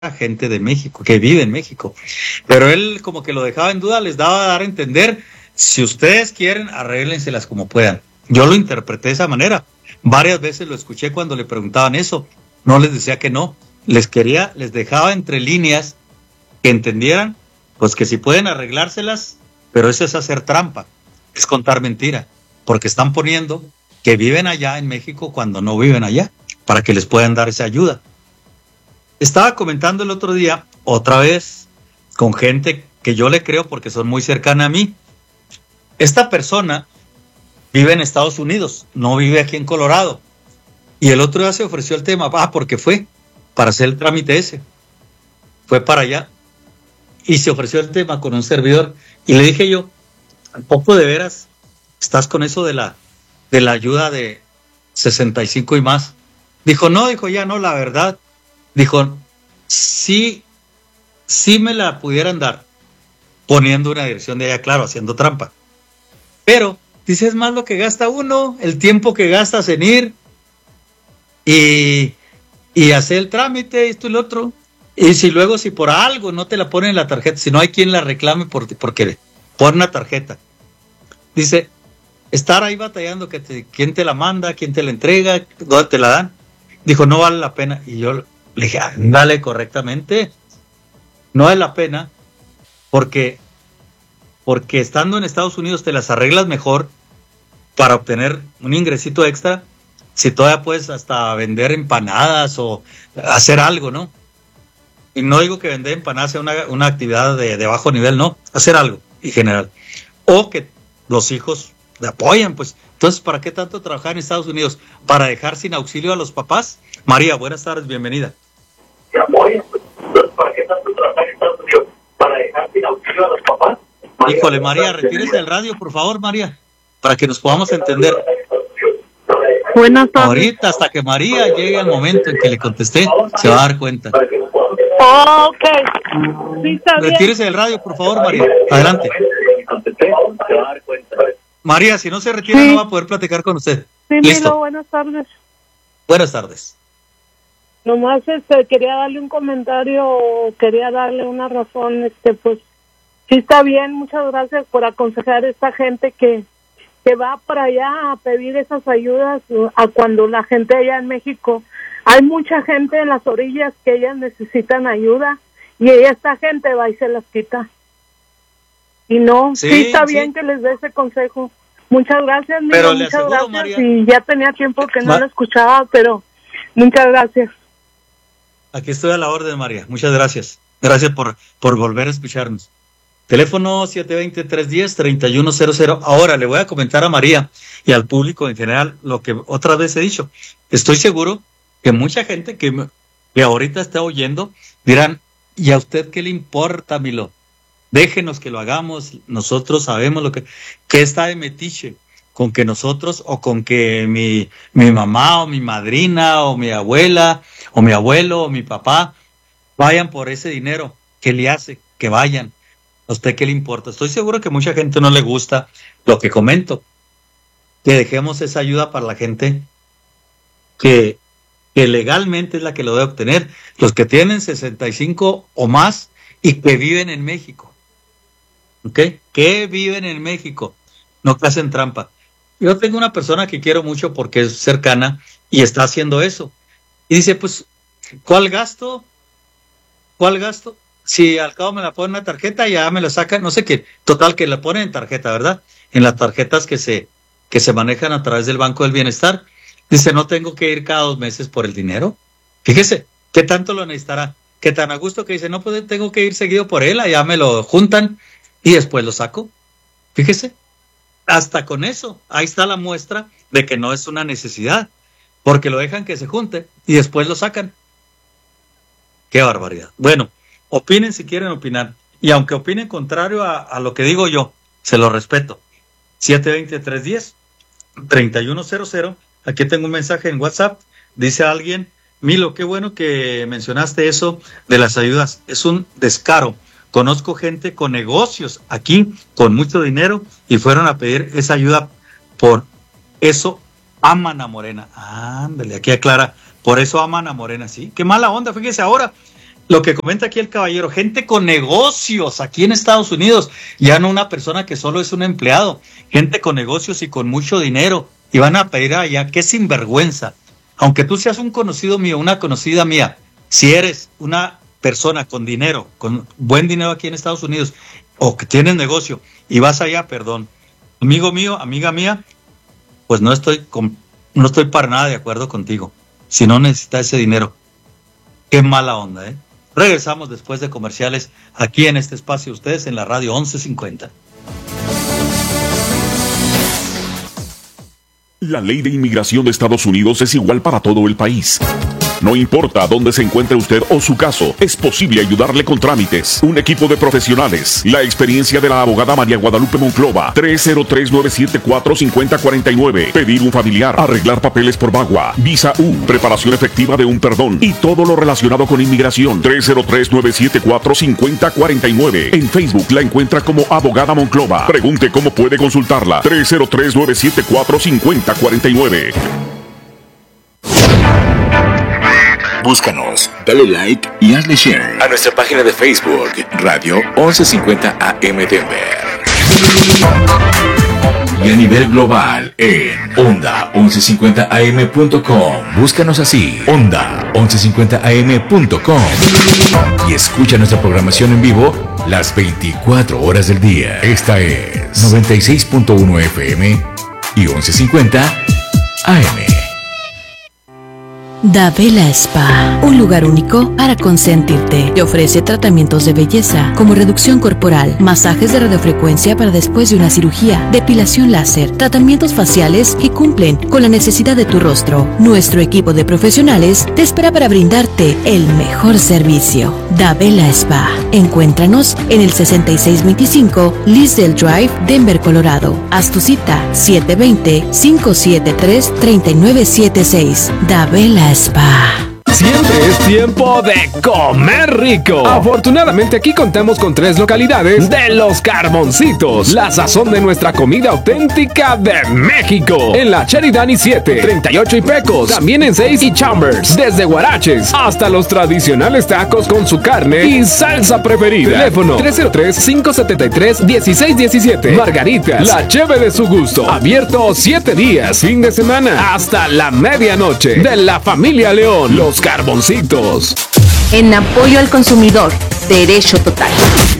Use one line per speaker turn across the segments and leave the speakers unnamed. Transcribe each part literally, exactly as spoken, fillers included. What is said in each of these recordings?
gente de México, que vive en México. Pero él como que lo dejaba en duda, les daba a dar a entender, si ustedes quieren, arréglenselas como puedan. Yo lo interpreté de esa manera. Varias veces lo escuché cuando le preguntaban eso. No les decía que no. Les quería, les dejaba entre líneas que entendieran, pues que si pueden arreglárselas, pero eso es hacer trampa, es contar mentira, porque están poniendo que viven allá en México cuando no viven allá, para que les puedan dar esa ayuda. Estaba comentando el otro día, otra vez, con gente que yo le creo porque son muy cercana a mí. Esta persona vive en Estados Unidos, no vive aquí en Colorado. Y el otro día se ofreció el tema, ah, porque fue para hacer el trámite ese. Fue para allá. Y se ofreció el tema con un servidor. Y le dije yo, ¿un poco de veras estás con eso de la, de la ayuda de sesenta y cinco y más? Dijo, no, dijo, ya no, la verdad. Dijo, sí, sí me la pudieran dar, poniendo una dirección de allá, claro, haciendo trampa. Pero, dice, es más lo que gasta uno, el tiempo que gastas en ir y, y hacer el trámite, esto y lo otro. Y si luego, si por algo no te la ponen en la tarjeta, si no hay quien la reclame por, porque pon una tarjeta. Dice, estar ahí batallando, que te, quién te la manda, quién te la entrega, dónde te la dan. Dijo, no vale la pena. Y yo le dije, ándale correctamente. No vale la pena porque, porque estando en Estados Unidos te las arreglas mejor para obtener un ingresito extra. Si todavía puedes hasta vender empanadas o hacer algo, ¿no? Y no digo que vender empanadas sea una, una actividad de, de bajo nivel, no. Hacer algo en general. O que los hijos te apoyan, pues. Entonces, ¿para qué tanto trabajar en Estados Unidos? ¿Para dejar sin auxilio a los papás? María, buenas tardes, bienvenida.
¿Para qué tanto trabajar en Estados Unidos? ¿Para dejar sin auxilio a los papás? María,
híjole, María, retírese del radio, por favor, María, para que nos podamos entender.
Buenas tardes.
Ahorita, hasta que María llegue al momento en que le contesté, se va a dar cuenta.
Oh, ok. Sí, está bien.
Retírese del radio, por favor, María. Adelante. María, si no se retira, sí, no va a poder platicar con usted.
Sí,
listo.
Milo, buenas tardes.
Buenas tardes.
Nomás este, quería darle un comentario, quería darle una razón, este, pues, sí está bien, muchas gracias por aconsejar a esta gente que, que va para allá a pedir esas ayudas, a cuando la gente allá en México, hay mucha gente en las orillas que ellas necesitan ayuda, y esta gente va y se las quita. Y no, sí, sí está sí. bien que les dé ese consejo. Muchas gracias, Milo,
pero le
muchas
aseguro,
gracias,
María,
y ya tenía tiempo que no
Ma-
lo escuchaba, pero muchas gracias.
Aquí estoy a la orden, María. Muchas gracias. Gracias por, por volver a escucharnos. Teléfono siete dos cero, tres uno cero, tres uno cero cero. Ahora le voy a comentar a María y al público en general lo que otra vez he dicho. Estoy seguro que mucha gente que, que ahorita está oyendo dirán, ¿y a usted qué le importa, Milo? Déjenos que lo hagamos, nosotros sabemos lo que... ¿Qué está de metiche? Con que nosotros o con que mi, mi mamá o mi madrina o mi abuela o mi abuelo o mi papá vayan por ese dinero. ¿Qué le hace? Que vayan. ¿A usted qué le importa? Estoy seguro que mucha gente no le gusta lo que comento. Que dejemos esa ayuda para la gente que, que legalmente es la que lo debe obtener. Los que tienen sesenta y cinco o más y que viven en México. ¿Ok? Que viven en México. No que hacen trampa. Yo tengo una persona que quiero mucho porque es cercana y está haciendo eso. Y dice, pues, ¿cuál gasto? ¿Cuál gasto? Si al cabo me la ponen en una tarjeta, ya me la sacan, no sé qué. Total, que la ponen en tarjeta, ¿verdad? En las tarjetas que se, que se manejan a través del Banco del Bienestar. Dice, no tengo que ir cada dos meses por el dinero. Fíjese, ¿qué tanto lo necesitará? Que tan a gusto que dice, no, pues tengo que ir seguido por él, allá me lo juntan y después lo saco. Fíjese. Hasta con eso, ahí está la muestra de que no es una necesidad, porque lo dejan que se junte y después lo sacan. Qué barbaridad. Bueno, opinen si quieren opinar, y aunque opinen contrario a, a lo que digo yo, se lo respeto. siete dos cero, tres uno cero, tres uno cero cero, aquí tengo un mensaje en WhatsApp, dice alguien, Milo, qué bueno que mencionaste eso de las ayudas, es un descaro. Conozco gente con negocios aquí, con mucho dinero, y fueron a pedir esa ayuda. Por eso aman a Morena. Ándale, aquí aclara, por eso aman a Morena, sí. Qué mala onda, fíjese ahora. lo que comenta aquí el caballero, gente con negocios aquí en Estados Unidos, ya no una persona que solo es un empleado, gente con negocios y con mucho dinero, y van a pedir allá, qué sinvergüenza. Aunque tú seas un conocido mío, una conocida mía, si eres una persona con dinero, con buen dinero aquí en Estados Unidos, o que tienes negocio, y vas allá, perdón, amigo mío, amiga mía, pues no estoy, con, no estoy para nada de acuerdo contigo, si no necesitas ese dinero. Qué mala onda, ¿eh? Regresamos después de comerciales aquí en este espacio, ustedes en la radio once cincuenta.
La ley de inmigración de Estados Unidos es igual para todo el país. No importa dónde se encuentre usted o su caso, es posible ayudarle con trámites. Un equipo de profesionales. La experiencia de la abogada María Guadalupe Monclova. tres cero tres, nueve siete cuatro, cinco cero cuatro nueve. Pedir un familiar. Arreglar papeles por VAWA. Visa U. Preparación efectiva de un perdón. Y todo lo relacionado con inmigración. tres cero tres, nueve siete cuatro, cinco cero cuatro nueve. En Facebook la encuentra como abogada Monclova. Pregunte cómo puede consultarla. tres cero tres, nueve siete cuatro, cinco cero cuatro nueve.
Búscanos, dale like y hazle share a nuestra página de Facebook, Radio once cincuenta A M Denver. Y a nivel global en onda once cincuenta a eme punto com. Búscanos así, onda once cincuenta a eme punto com. Y escucha nuestra programación en vivo las veinticuatro horas del día. Esta es noventa y seis punto uno F M y once cincuenta A M.
Davela Spa, un lugar único para consentirte. Te ofrece tratamientos de belleza como reducción corporal, masajes de radiofrecuencia para después de una cirugía, depilación láser, tratamientos faciales que cumplen con la necesidad de tu rostro. Nuestro equipo de profesionales te espera para brindarte el mejor servicio. Davela Spa. Encuéntranos en el sesenta y seis veinticinco Lisdale Drive, Denver, Colorado. Haz tu cita siete dos cero, cinco siete tres, tres nueve siete seis. Davela Spa.
Siempre es tiempo de comer rico. Afortunadamente aquí contamos con tres localidades de Los Carboncitos, la sazón de nuestra comida auténtica de México. En la Sheridan y siete, treinta y ocho y Pecos, también en seis y Chambers, desde Huaraches hasta los tradicionales tacos con su carne y salsa preferida. Teléfono tres cero tres, cinco siete tres, uno seis uno siete. Margaritas, la cheve de su gusto. Abierto siete días, fin de semana, hasta la medianoche. De la familia León, Los Carboncitos.
En apoyo al consumidor, derecho total.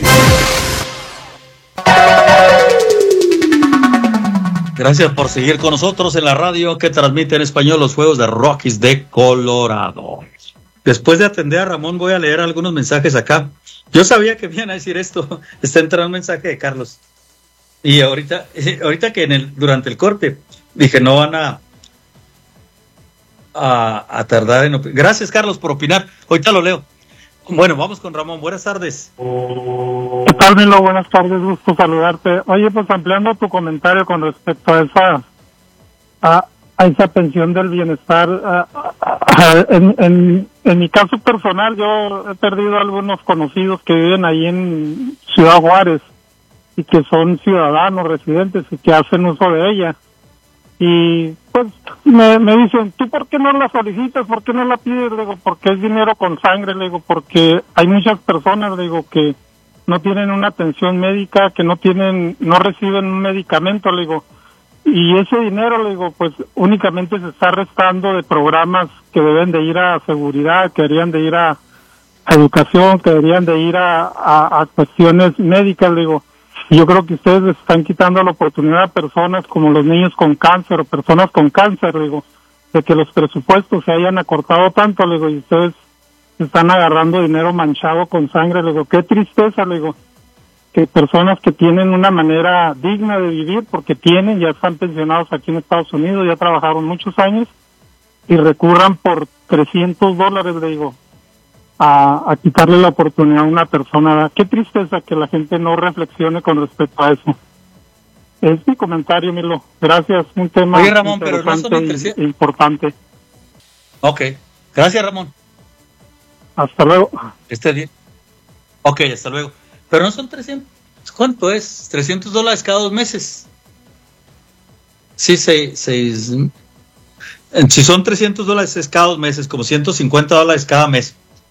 Gracias por seguir con nosotros en la radio que transmite en español los Juegos de Rockies de Colorado. Después de atender a Ramón, voy a leer algunos mensajes acá. Yo sabía que me iban a decir esto. Está entrando un mensaje de Carlos. Y ahorita, ahorita que en el, durante el corte dije, no van a A, a tardar en opinar. Gracias, Carlos, por opinar. Ahorita lo leo. Bueno, vamos con Ramón. Buenas tardes.
¿Qué tal, Milo? Buenas tardes, gusto saludarte. Oye, pues ampliando tu comentario con respecto a esa a, a esa pensión del bienestar, a, a, a, en, en, en mi caso personal, yo he perdido algunos conocidos que viven ahí en Ciudad Juárez y que son ciudadanos residentes y que hacen uso de ella. Y pues me, me dicen, ¿tú por qué no la solicitas? ¿Por qué no la pides? Le digo, porque es dinero con sangre. Le digo, porque hay muchas personas, le digo, que no tienen una atención médica, que no tienen, no reciben un medicamento, le digo. Y ese dinero, le digo, pues únicamente se está restando de programas que deben de ir a seguridad, que deberían de ir a, a educación, que deberían de ir a, a, a cuestiones médicas, le digo. Yo creo que ustedes les están quitando la oportunidad a personas como los niños con cáncer o personas con cáncer, digo, de que los presupuestos se hayan acortado tanto, le digo, y ustedes están agarrando dinero manchado con sangre, le digo, qué tristeza, le digo, que personas que tienen una manera digna de vivir, porque tienen, ya están pensionados aquí en Estados Unidos, ya trabajaron muchos años, y recurran por trescientos dólares, le digo, A, a quitarle la oportunidad a una persona. Qué tristeza que la gente no reflexione con respecto a eso. Es mi comentario, Milo. Gracias. Un tema
Oye, Ramón, pero no son
interesante e importante.
Ok. Gracias, Ramón.
Hasta luego.
Este día. Ok, hasta luego. Pero no son trescientos. ¿Cuánto es? trescientos dólares cada dos meses. Sí, seis. seis si son trescientos dólares es cada dos meses, como ciento cincuenta dólares cada mes.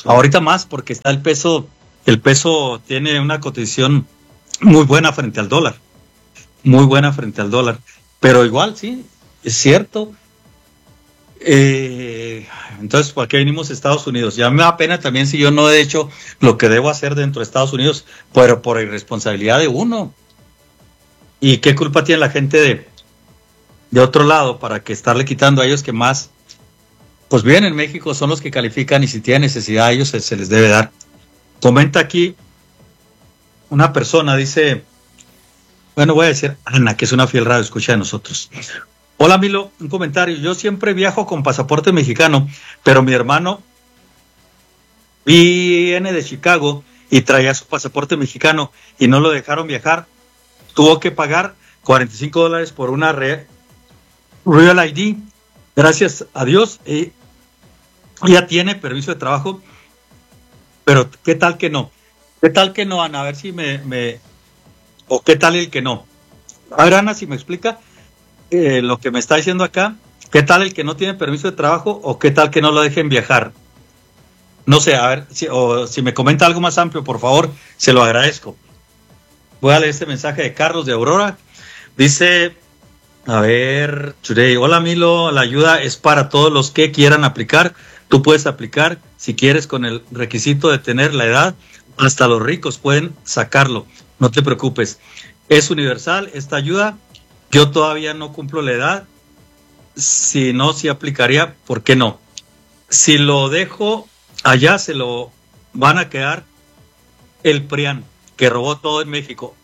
Ahorita más porque está el peso, el peso tiene una cotización muy buena frente al dólar, muy buena frente al dólar, pero igual sí, es cierto. Eh, entonces, ¿por qué venimos a Estados Unidos? Ya me da pena también si yo no he hecho lo que debo hacer dentro de Estados Unidos, pero por irresponsabilidad de uno. ¿Y qué culpa tiene la gente de, de otro lado para que estarle quitando a ellos que más, pues bien, en México son los que califican y si tienen necesidad a ellos se, se les debe dar? Comenta aquí una persona, dice, bueno, voy a decir Ana, que es una fiel radio escucha de nosotros. Hola Milo, un comentario. Yo siempre viajo con pasaporte mexicano, pero mi hermano viene de Chicago y traía su pasaporte mexicano y no lo dejaron viajar. Tuvo que pagar cuarenta y cinco dólares por una re, Real I D. Gracias a Dios, eh, ya tiene permiso de trabajo, pero ¿qué tal que no? ¿Qué tal que no, Ana? A ver si me... me o ¿qué tal el que no? A ver, Ana, si me explica eh, lo que me está diciendo acá. ¿Qué tal el que no tiene permiso de trabajo o qué tal que no lo dejen viajar? No sé, a ver, si, o si me comenta algo más amplio, por favor, se lo agradezco. Voy a leer este mensaje de Carlos de Aurora. Dice, a ver, today, hola Milo, la ayuda es para todos los que quieran aplicar. Tú puedes aplicar si quieres con el requisito de tener la edad. Hasta los ricos pueden sacarlo. No te preocupes. Es universal esta ayuda. Yo todavía no cumplo la edad. Si no, sí aplicaría. ¿Por qué no? Si lo dejo allá, se lo van a quedar el PRIAN, que robó todo en México.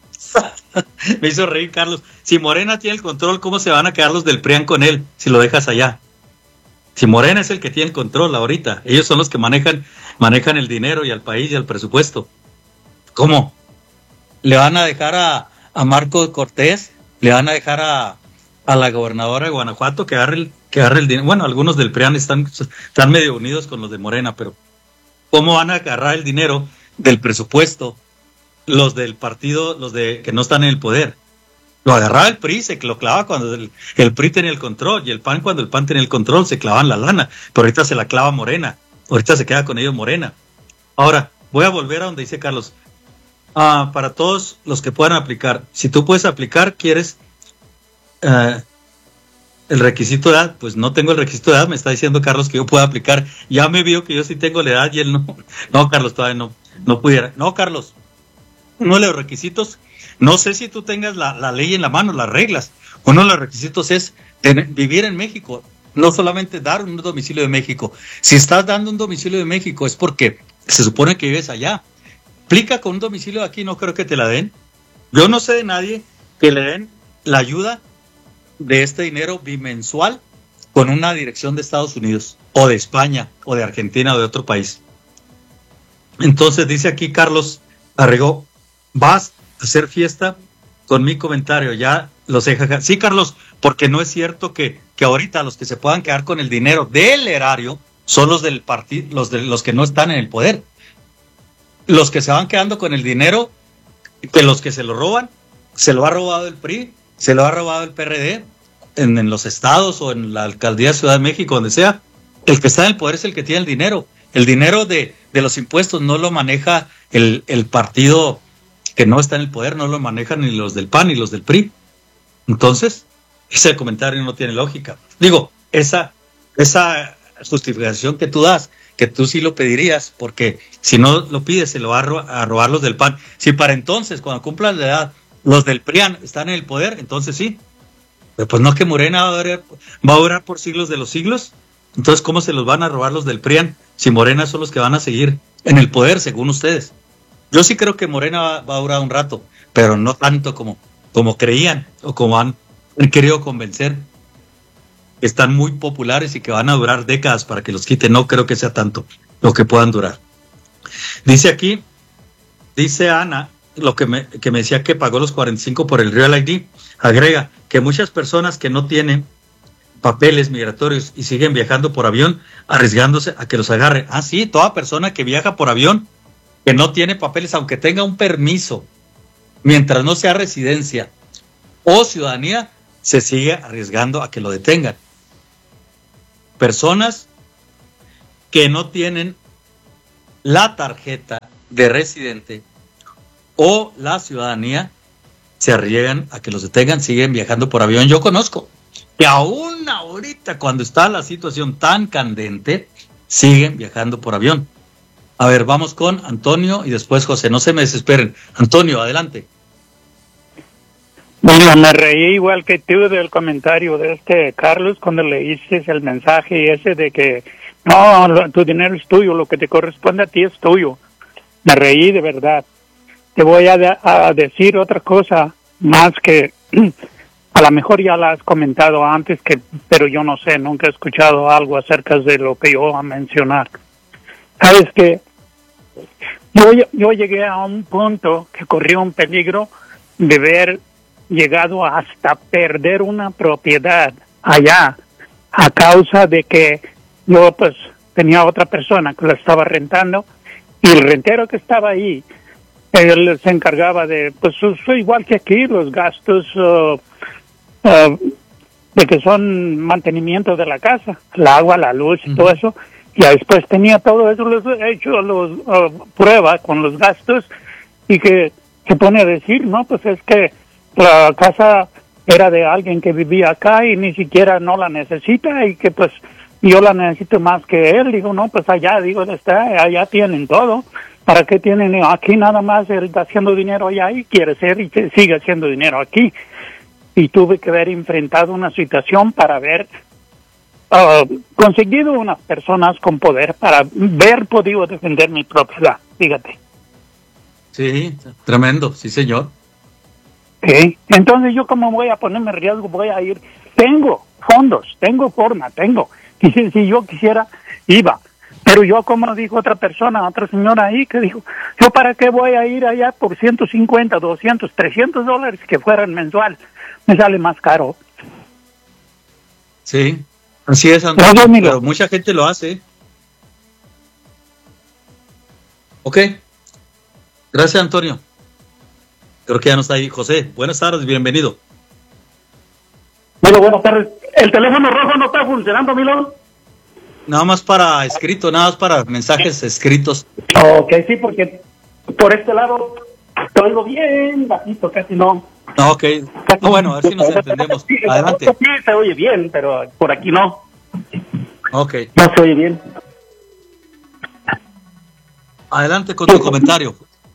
Me hizo reír Carlos. Si Morena tiene el control, ¿cómo se van a quedar los del PRIAN con él si lo dejas allá? Si Morena es el que tiene el control ahorita, ellos son los que manejan manejan el dinero y al país y al presupuesto. ¿Cómo? ¿Le van a dejar a, a Marco Cortés? ¿Le van a dejar a, a la gobernadora de Guanajuato que agarre el, que agarre el dinero? Bueno, algunos del PRIAN están, están medio unidos con los de Morena, pero ¿cómo van a agarrar el dinero del presupuesto los del partido, los de que no están en el poder? Lo agarraba el P R I, se lo clavaba cuando el, el P R I tenía el control, y el P A N cuando el P A N tenía el control, se clavaban la lana, pero ahorita se la clava Morena, ahorita se queda con ellos Morena. Ahora, voy a volver a donde dice Carlos, ah, para todos los que puedan aplicar, si tú puedes aplicar, quieres uh, el requisito de edad, pues no tengo el requisito de edad, me está diciendo Carlos que yo pueda aplicar, ya me vio que yo sí tengo la edad y él no, no Carlos, todavía no, no pudiera, no Carlos, uno de los requisitos, no sé si tú tengas la, la ley en la mano, las reglas. Uno de los requisitos es tener, vivir en México, no solamente dar un domicilio de México. Si estás dando un domicilio de México es porque se supone que vives allá. Aplica con un domicilio de aquí, no creo que te la den. Yo no sé de nadie que le den la ayuda de este dinero bimensual con una dirección de Estados Unidos, o de España, o de Argentina, o de otro país. Entonces dice aquí Carlos Arregó, vas hacer fiesta con mi comentario, ya los deja. Sí, Carlos, porque no es cierto que, que ahorita los que se puedan quedar con el dinero del erario son los del partido, los de los que no están en el poder. Los que se van quedando con el dinero, que los que se lo roban, se lo ha robado el P R I, se lo ha robado el P R D, en, en los estados o en la alcaldía de Ciudad de México, donde sea. El que está en el poder es el que tiene el dinero. El dinero de, de los impuestos no lo maneja el, el partido que no está en el poder, no lo manejan ni los del P A N ni los del P R I. Entonces, ese comentario no tiene lógica. Digo, esa, esa justificación que tú das, que tú sí lo pedirías, porque si no lo pides, se lo va a, ro- a robar los del P A N. Si para entonces, cuando cumplan la edad, los del P R I A N están en el poder, entonces sí. Pero pues no, que Morena va a durar, va a durar por siglos de los siglos. Entonces, ¿cómo se los van a robar los del P R I A N si Morena son los que van a seguir en el poder, según ustedes? Yo sí creo que Morena va, va a durar un rato, pero no tanto como, como creían o como han, han querido convencer. Están muy populares y que van a durar décadas para que los quiten. No creo que sea tanto lo que puedan durar. Dice aquí, dice Ana, lo que me, que me decía que pagó los cuarenta y cinco por el Real I D, agrega que muchas personas que no tienen papeles migratorios y siguen viajando por avión, arriesgándose a que los agarren. Ah, sí, toda persona que viaja por avión, que no tiene papeles, aunque tenga un permiso, mientras no sea residencia o ciudadanía, se sigue arriesgando a que lo detengan. Personas que no tienen la tarjeta de residente o la ciudadanía, se arriesgan a que los detengan, siguen viajando por avión. Yo conozco que aún ahorita, cuando está la situación tan candente, siguen viajando por avión. A ver, vamos con Antonio y después José, no se me desesperen. Antonio, adelante.
Bueno, me reí igual que tú del comentario de este Carlos cuando leíste el mensaje ese de que no, tu dinero es tuyo, lo que te corresponde a ti es tuyo. Me reí de verdad. Te voy a, de, a decir otra cosa más que a lo mejor ya la has comentado antes, que pero yo no sé, nunca he escuchado algo acerca de lo que yo voy a mencionar. Sabes que yo, yo llegué a un punto que corrió un peligro de ver llegado hasta perder una propiedad allá a causa de que yo pues tenía otra persona que la estaba rentando y el rentero que estaba ahí, él se encargaba de, pues igual que aquí, los gastos uh, uh, de que son mantenimiento de la casa, el agua, la luz y uh-huh. todo eso, y después tenía todo eso los, hecho los uh, prueba con los gastos y que se pone a decir, no, pues es que la casa era de alguien que vivía acá y ni siquiera no la necesita y que pues yo la necesito más que él. Digo, no, pues allá, digo, está, allá tienen todo. ¿Para qué tienen aquí nada más? Él está haciendo dinero allá y quiere ser y sigue haciendo dinero aquí. Y tuve que haber enfrentado una situación para haber uh, conseguido unas personas con poder para haber podido defender mi propiedad. Fíjate.
Sí, tremendo, sí señor.
Okay. Entonces yo como voy a ponerme en riesgo, voy a ir, tengo fondos, tengo forma, tengo, y si, si yo quisiera, iba, pero yo como dijo otra persona, otra señora ahí que dijo, yo para qué voy a ir allá por ciento cincuenta, doscientos, trescientos dólares que fueran mensual, me sale más caro.
Sí, así es, Antonio, no, pero mucha gente lo hace. Ok, gracias Antonio. Creo que ya no está ahí. José, buenas tardes, bienvenido.
Bueno, buenas tardes. ¿El teléfono rojo no está funcionando, Milón?
Nada más para escrito, nada más para mensajes escritos.
Ok, sí, porque por este lado te oigo bien bajito, casi no.
Ok, no, bueno, a ver si nos entendemos. Adelante.
Sí, se oye bien, pero por aquí no.
Ok.
No se oye bien.
Adelante con tu comentario.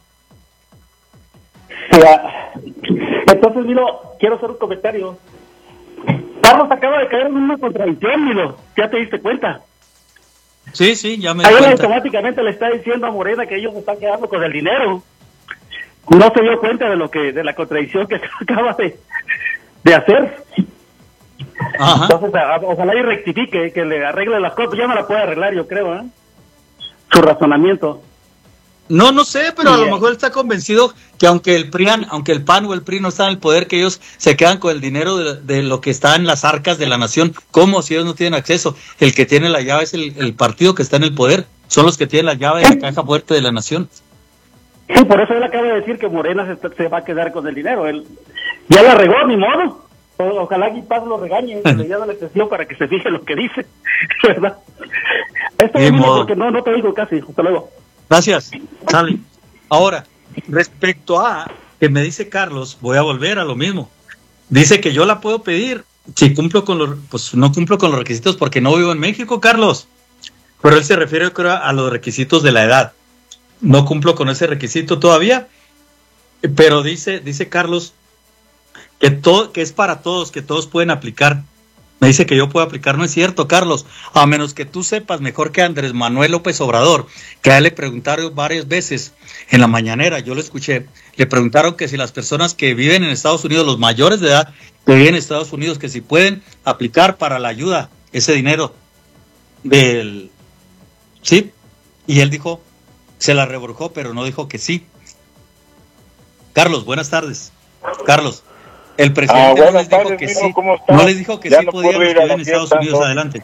Entonces, Milo, quiero hacer un comentario. Carlos acaba de caer en una contradicción, Milo. ¿Ya te diste cuenta?
Sí, sí, ya me
di
cuenta.
Ahí automáticamente le está diciendo a Morena que ellos están quedando con el dinero. No se dio cuenta de lo que, de la contradicción que acaba de, de hacer. Ajá. Entonces, a, ojalá y rectifique, que le arregle las cosas. Ya no la puede arreglar, yo creo, ¿eh? Su razonamiento.
No, no sé, pero a lo mejor está convencido que aunque el P R I, aunque el P A N o el P R I no están en el poder, que ellos se quedan con el dinero de, de lo que está en las arcas de la nación. ¿Cómo? Si ellos no tienen acceso. El que tiene la llave es el, el partido que está en el poder. Son los que tienen la llave de la caja fuerte de la nación.
Sí, por eso él acaba de decir que Morena se, se va a quedar con el dinero. Él ya la regó, ni modo. O, ojalá que Paz lo regañe, que le llame la atención para que se fije lo que dice. ¿Verdad? Esto es porque no, no te digo casi. Hasta luego.
Gracias, sale. Ahora, respecto a que me dice Carlos, voy a volver a lo mismo. Dice que yo la puedo pedir si cumplo con los, pues no cumplo con los requisitos porque no vivo en México, Carlos. Pero él se refiere, creo, a los requisitos de la edad. No cumplo con ese requisito todavía, pero dice, dice Carlos que todo, que es para todos, que todos pueden aplicar. Me dice que yo puedo aplicar. No es cierto, Carlos, a menos que tú sepas mejor que Andrés Manuel López Obrador, que a él le preguntaron varias veces en la mañanera, yo lo escuché, le preguntaron que si las personas que viven en Estados Unidos, los mayores de edad que viven en Estados Unidos, que si pueden aplicar para la ayuda, ese dinero del... Sí, y él dijo, se la reborjó, pero no dijo que sí. Carlos, buenas tardes. Carlos. El presidente ah, no les dijo tardes, que sí, no les dijo que ya sí no podían los que viven en Estados Unidos. Tanto. Adelante.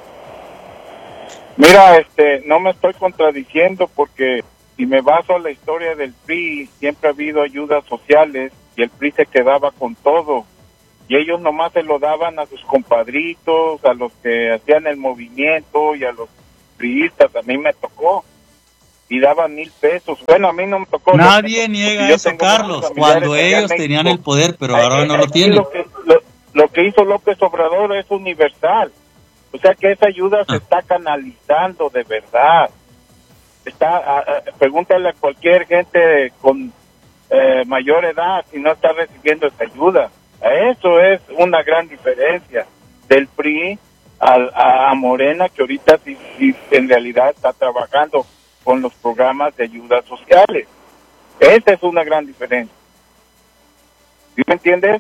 Mira, este, no me estoy contradiciendo porque si me baso en la historia del P R I, siempre ha habido ayudas sociales y el P R I se quedaba con todo y ellos nomás se lo daban a sus compadritos, a los que hacían el movimiento y a los priistas. A mí me tocó y daban mil pesos. Bueno, a mí no me tocó.
Nadie niega eso, Carlos, cuando ellos tenían el poder, pero ahora no lo tienen.
Lo que, lo, lo que hizo López Obrador es universal. O sea que esa ayuda se está canalizando de verdad. Está, a, a, pregúntale a cualquier gente con eh, mayor edad si no está recibiendo esa ayuda. Eso es una gran diferencia del P R I a, a Morena, que ahorita sí, sí, en realidad está trabajando con los programas de ayudas sociales. Esa es una gran diferencia. ¿Sí me entiendes?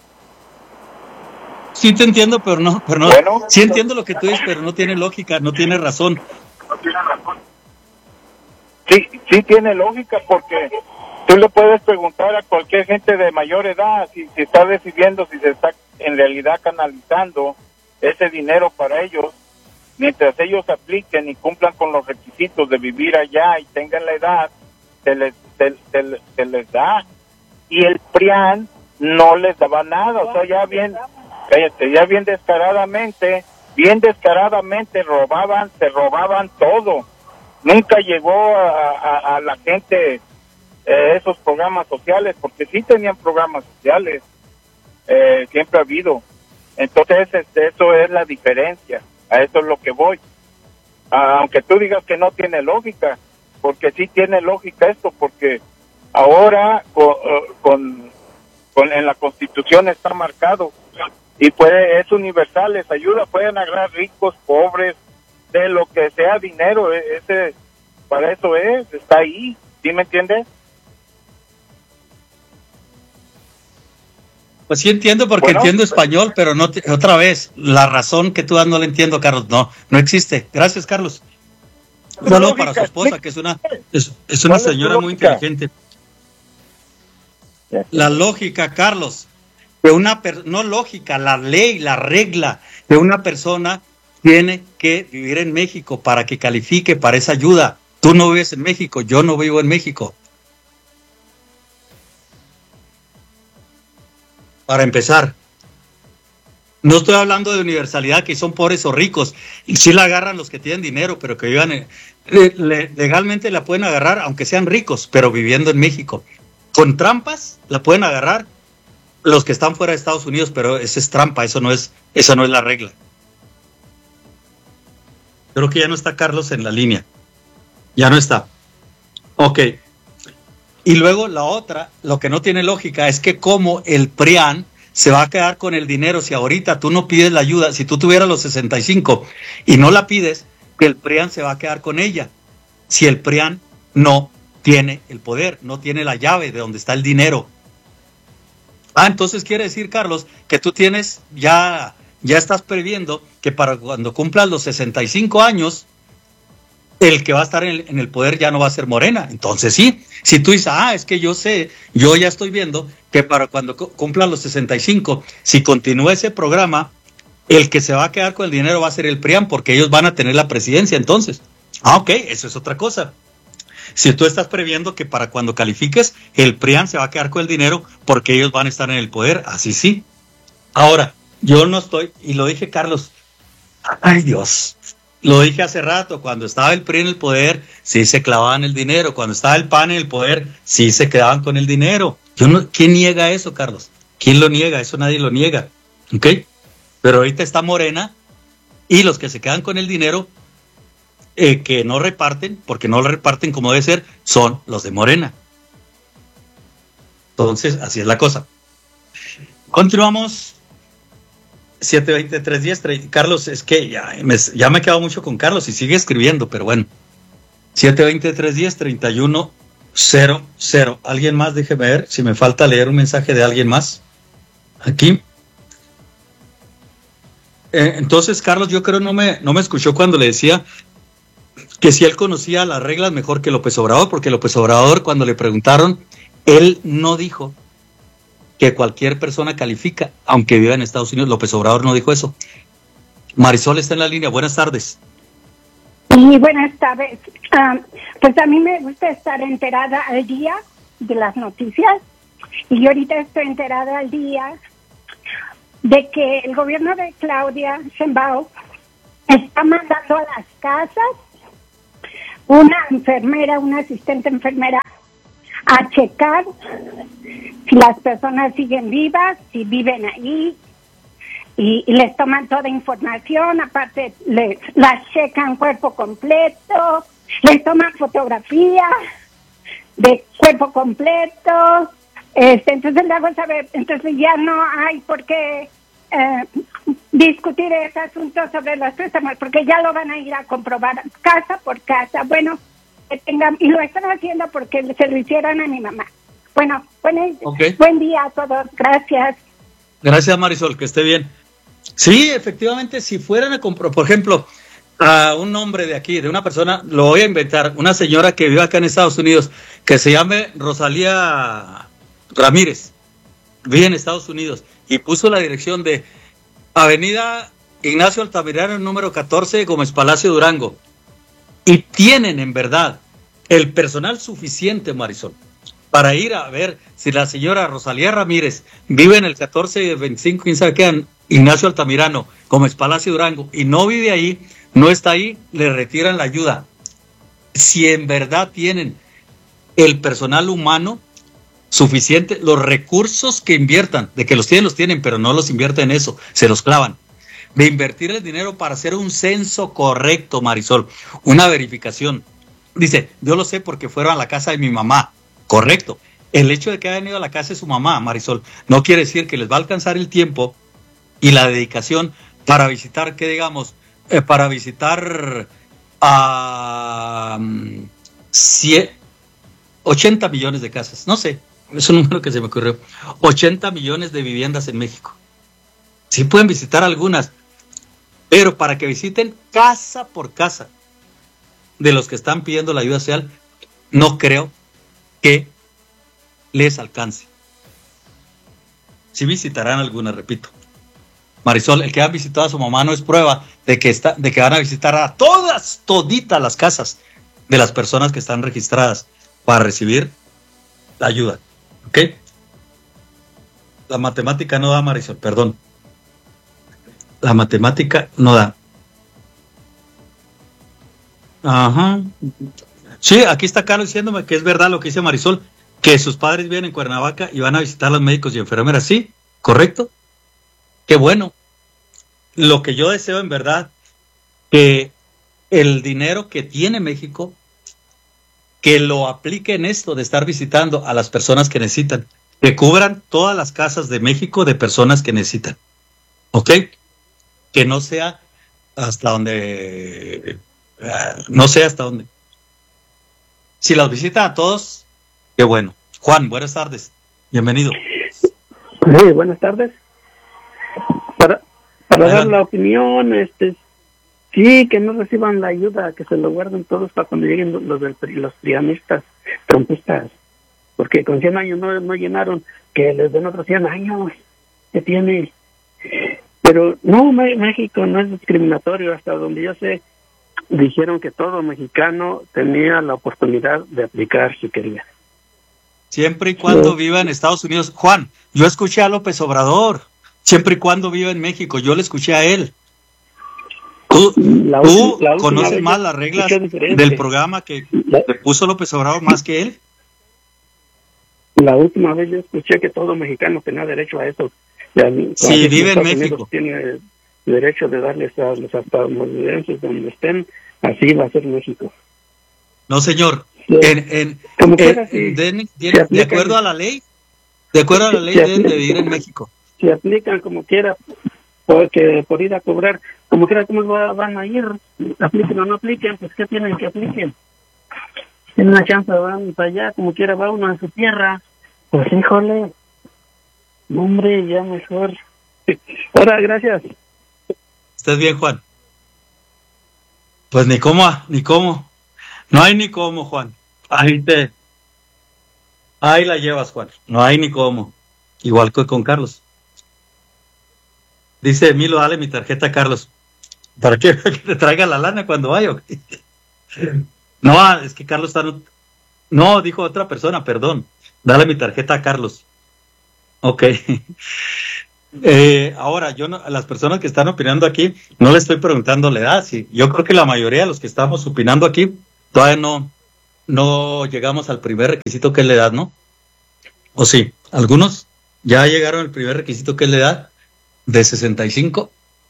Sí te entiendo, pero no, pero no.
Bueno,
sí entiendo lo que tú dices, pero no tiene lógica, no tiene razón.
Sí, sí tiene lógica, porque tú le puedes preguntar a cualquier gente de mayor edad si, si está recibiendo, si se está en realidad canalizando ese dinero para ellos, mientras ellos apliquen y cumplan con los requisitos de vivir allá y tengan la edad, se les, se, se, se les da. Y el P R I A N no les daba nada, o sea, ya bien, cállate, ya bien descaradamente, bien descaradamente robaban, se robaban todo. Nunca llegó a, a, a la gente eh, esos programas sociales, porque sí tenían programas sociales, eh, siempre ha habido. Entonces, este, eso es la diferencia, a eso es lo que voy. Ah, aunque tú digas que no tiene lógica, porque sí tiene lógica esto, porque ahora con, con, con en la Constitución está marcado, y puede, es universal, les ayuda, pueden agarrar ricos, pobres, de lo que sea dinero, ese, para eso es, está ahí, ¿sí me entiendes?
Pues sí entiendo, porque bueno, entiendo español, pero no te, otra vez, la razón que tú das no la entiendo, Carlos, no, no existe. Gracias, Carlos. Solo para su esposa, que es una, es, es una señora muy inteligente. La lógica, Carlos, de una per, no lógica, la ley, la regla de una persona tiene que vivir en México para que califique para esa ayuda. Tú no vives en México, yo no vivo en México. Para empezar, no estoy hablando de universalidad, que son pobres o ricos, y sí la agarran los que tienen dinero, pero que vivan en, le, le, legalmente la pueden agarrar, aunque sean ricos, pero viviendo en México. Con trampas la pueden agarrar los que están fuera de Estados Unidos, pero eso es trampa, eso no es, eso no es la regla. Creo que ya no está Carlos en la línea. Ya no está. Ok. Y luego la otra, lo que no tiene lógica es que como el P R I A N se va a quedar con el dinero si ahorita tú no pides la ayuda, si tú tuvieras los sesenta y cinco y no la pides, que el P R I A N se va a quedar con ella. Si el P R I A N no tiene el poder, no tiene la llave de donde está el dinero. Ah, entonces quiere decir, Carlos, que tú tienes ya... ya estás previendo que para cuando cumplas los sesenta y cinco años, el que va a estar en el, en el poder ya no va a ser Morena. Entonces sí, si tú dices, ah, es que yo sé, yo ya estoy viendo que para cuando cumplan los sesenta y cinco, si continúa ese programa, el que se va a quedar con el dinero va a ser el P R I A N, porque ellos van a tener la presidencia entonces. Ah, ok, eso es otra cosa. Si tú estás previendo que para cuando califiques, el P R I A N se va a quedar con el dinero porque ellos van a estar en el poder, así sí. Ahora, yo no estoy, y lo dije, Carlos, ay Dios, lo dije hace rato, cuando estaba el P R I en el poder, sí se clavaban el dinero, cuando estaba el P A N en el poder, sí se quedaban con el dinero. Yo no, ¿quién niega eso, Carlos? ¿Quién lo niega? Eso nadie lo niega, ¿ok? Pero ahorita está Morena, y los que se quedan con el dinero, eh, que no reparten, porque no lo reparten como debe ser, son los de Morena. Entonces, así es la cosa. Continuamos. siete veinte, tres diez, Carlos, es que ya me, ya me he quedado mucho con Carlos y sigue escribiendo, pero bueno. siete veinte, tres diez, treinta y uno cero cero. ¿Alguien más? Déjeme ver si me falta leer un mensaje de alguien más. Aquí. Eh, entonces, Carlos, yo creo no me, no me escuchó cuando le decía que si él conocía las reglas mejor que López Obrador, porque López Obrador, cuando le preguntaron, él no dijo que cualquier persona califica, aunque viva en Estados Unidos. López Obrador no dijo eso. Marisol está en la línea. Buenas tardes.
Sí, buenas tardes. Um, pues a mí me gusta estar enterada al día de las noticias, y yo ahorita estoy enterada al día de que el gobierno de Claudia Sheinbaum está mandando a las casas una enfermera, una asistente enfermera a checar si las personas siguen vivas, si viven ahí, y, y les toman toda información, aparte les las checan cuerpo completo, les toman fotografías de cuerpo completo, este, entonces le hago saber, entonces ya no hay por qué eh, discutir ese asunto sobre los préstamos, porque ya lo van a ir a comprobar casa por casa. Bueno, que tengan, y lo están haciendo porque se lo hicieron a mi mamá. Bueno, buen, okay. Buen día a todos, gracias.
Gracias, Marisol, que esté bien. Sí, efectivamente, si fueran a comprobar, por ejemplo, a un nombre de aquí, de una persona, lo voy a inventar, una señora que vive acá en Estados Unidos, que se llame Rosalía Ramírez, vive en Estados Unidos, y puso la dirección de Avenida Ignacio Altamirano, número catorce, Gómez Palacio, Durango, y tienen en verdad el personal suficiente, Marisol, para ir a ver si la señora Rosalía Ramírez vive en el catorce veinticinco, quién sabe qué, Ignacio Altamirano, Gómez Palacio, Durango, y no vive ahí, no está ahí, le retiran la ayuda. Si en verdad tienen el personal humano suficiente, los recursos que inviertan, de que los tienen, los tienen, pero no los invierten en eso, se los clavan. De invertir el dinero para hacer un censo correcto, Marisol, una verificación. Dice, yo lo sé porque fueron a la casa de mi mamá. Correcto. El hecho de que hayan ido a la casa de su mamá, Marisol, no quiere decir que les va a alcanzar el tiempo y la dedicación para visitar, que digamos, eh, para visitar a um, ochenta millones de casas. No sé, es un número que se me ocurrió. ochenta millones de viviendas en México. Sí pueden visitar algunas, pero para que visiten casa por casa de los que están pidiendo la ayuda social, no creo que les alcance. Sí visitarán algunas, repito. Marisol, el que han visitado a su mamá no es prueba de que está, de que van a visitar a todas, toditas las casas de las personas que están registradas para recibir la ayuda. ¿Ok? La matemática no da, Marisol, perdón. La matemática no da. Ajá. Sí, aquí está Carlos diciéndome que es verdad lo que dice Marisol, que sus padres viven en Cuernavaca y van a visitar a los médicos y enfermeras. Sí, correcto. Qué bueno. Lo que yo deseo en verdad, que el dinero que tiene México, que lo aplique en esto de estar visitando a las personas que necesitan, que cubran todas las casas de México de personas que necesitan. ¿Ok? Que no sea hasta donde, uh, no sé hasta dónde. Si las visitan a todos, qué bueno. Juan, buenas tardes. Bienvenido.
Sí, buenas tardes. Para, para dar la opinión, este, sí, que no reciban la ayuda, que se lo guarden todos para cuando lleguen los, los, los prianistas, trompistas, porque con cien años no, no llenaron, que les den otros cien años, que tiene. Pero no, México no es discriminatorio, hasta donde yo sé, dijeron que todo mexicano tenía la oportunidad de aplicar si quería.
Siempre y cuando sí. Viva en Estados Unidos. Juan, yo escuché a López Obrador, siempre y cuando viva en México, yo le escuché a él. Tú, la tú la conoces más las reglas del programa que le puso López Obrador más que él.
La última vez yo escuché que todo mexicano tenía derecho a eso.
Sí, vive en México.
Tiene derecho de darles a los estadounidenses donde estén, así va a ser México.
No, señor. En, en, en, quiera, si, de, de, aplican, de acuerdo a la ley, de acuerdo a la ley deben de vivir en México.
Si aplican como quiera, porque por ir a cobrar, como quiera, ¿cómo van a ir? Apliquen o no apliquen, pues ¿qué tienen que apliquen? Tienen una chance, van para allá, como quiera va uno a su tierra. Pues híjole, hombre, ya mejor. Ahora, gracias.
¿Estás bien, Juan? Pues ni cómo, ni cómo. No hay ni cómo, Juan. Ahí te... Ahí la llevas, Juan. No hay ni cómo. Igual que con Carlos. Dice Emilio, dale mi tarjeta a Carlos. ¿Para qué? ¿Para que te traiga la lana cuando vaya? No, es que Carlos está... No, dijo otra persona, perdón. Dale mi tarjeta a Carlos. Ok. Eh, ahora, yo no, a las personas que están opinando aquí, no le estoy preguntando la edad. Sí, yo creo que la mayoría de los que estamos opinando aquí todavía no, no llegamos al primer requisito que es la edad, ¿no? ¿O sí? ¿Algunos ya llegaron al primer requisito que es la edad de sesenta y cinco?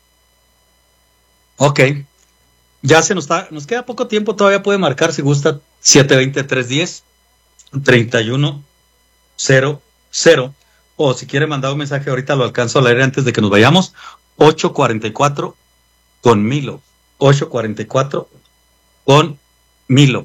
Ok. Ya se nos está, nos queda poco tiempo, todavía puede marcar si gusta siete veinte, trescientos diez, treinta y uno cero cero, o si quiere mandar un mensaje ahorita lo alcanzo a leer antes de que nos vayamos, ocho cuarenta y cuatro con Milo, ocho cuarenta y cuatro con Milo.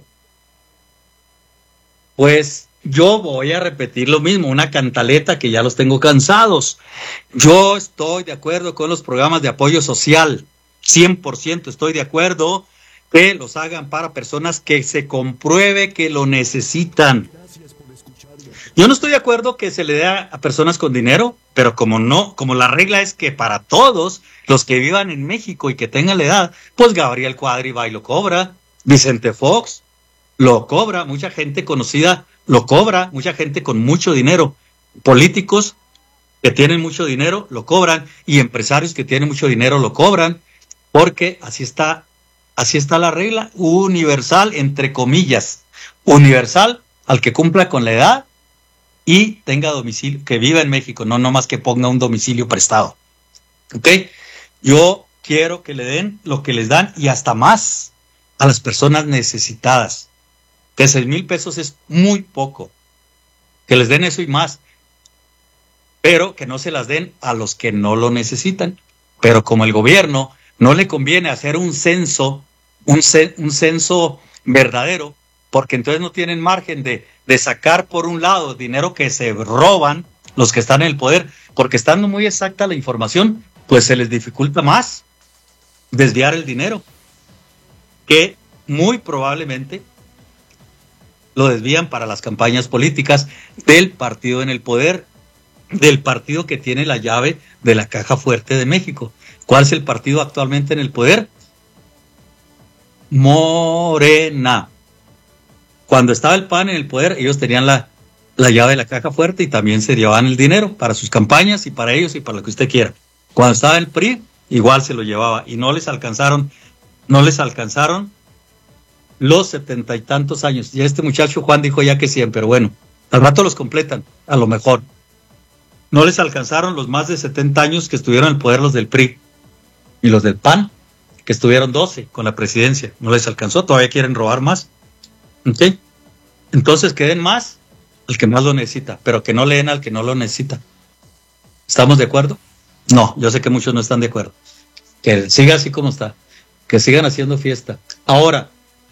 Pues yo voy a repetir lo mismo, una cantaleta que ya los tengo cansados. Yo estoy de acuerdo con los programas de apoyo social, cien por ciento estoy de acuerdo que los hagan para personas que se compruebe que lo necesitan. Yo no estoy de acuerdo que se le dé a personas con dinero, pero como no, como la regla es que para todos los que vivan en México y que tengan la edad, pues Gabriel Cuadri va y lo cobra, Vicente Fox lo cobra, mucha gente conocida lo cobra, mucha gente con mucho dinero, políticos que tienen mucho dinero lo cobran y empresarios que tienen mucho dinero lo cobran, porque así está, así está la regla universal, entre comillas, universal al que cumpla con la edad y tenga domicilio, que viva en México, no nomás que ponga un domicilio prestado. ¿Ok? Yo quiero que le den lo que les dan y hasta más a las personas necesitadas. Que seis mil pesos es muy poco. Que les den eso y más. Pero que no se las den a los que no lo necesitan. Pero como el gobierno no le conviene hacer un censo, un, ce- un censo verdadero, porque entonces no tienen margen de, de sacar por un lado dinero que se roban los que están en el poder, porque estando muy exacta la información, pues se les dificulta más desviar el dinero, que muy probablemente lo desvían para las campañas políticas del partido en el poder, del partido que tiene la llave de la caja fuerte de México. ¿Cuál es el partido actualmente en el poder? Morena. Cuando estaba el P A N en el poder, ellos tenían la, la llave de la caja fuerte y también se llevaban el dinero para sus campañas y para ellos y para lo que usted quiera. Cuando estaba el P R I, igual se lo llevaba y no les alcanzaron, no les alcanzaron los setenta y tantos años. Y este muchacho Juan dijo ya que cien, pero bueno, al rato los completan, a lo mejor. No les alcanzaron los más de setenta años que estuvieron en el poder los del P R I y los del P A N, que estuvieron doce con la presidencia. No les alcanzó, todavía quieren robar más. ¿Ok? Entonces que den más al que más lo necesita, pero que no le den al que no lo necesita. ¿Estamos de acuerdo? No, yo sé que muchos no están de acuerdo. Que siga así como está, que sigan haciendo fiesta. Ahora,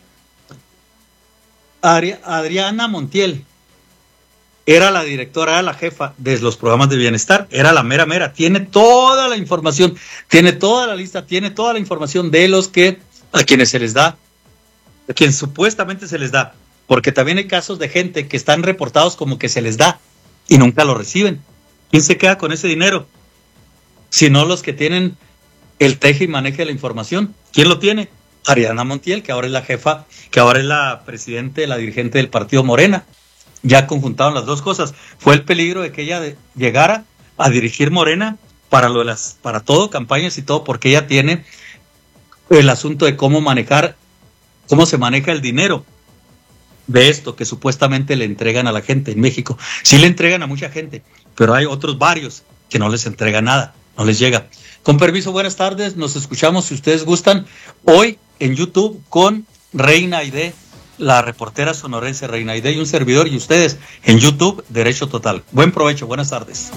Adri- Adriana Montiel era la directora, era la jefa de los programas de bienestar, era la mera mera, tiene toda la información, tiene toda la lista, tiene toda la información de los que, a quienes se les da, a quienes supuestamente se les da, porque también hay casos de gente que están reportados como que se les da y nunca lo reciben. ¿Quién se queda con ese dinero? Si no los que tienen el teje y maneje de la información. ¿Quién lo tiene? Adriana Montiel, que ahora es la jefa, que ahora es la presidente, la dirigente del partido Morena. Ya conjuntaron las dos cosas. Fue el peligro de que ella de, llegara a dirigir Morena para lo de las, para todo, campañas y todo, porque ella tiene el asunto de cómo manejar, cómo se maneja el dinero de esto que supuestamente le entregan a la gente en México. Sí le entregan a mucha gente, pero hay otros varios que no les entrega nada, no les llega. Con permiso, buenas tardes, nos escuchamos si ustedes gustan hoy en YouTube con Reina Aide, la reportera sonorense Reina Aide y un servidor, y ustedes en YouTube, Derecho Total. Buen provecho, buenas tardes.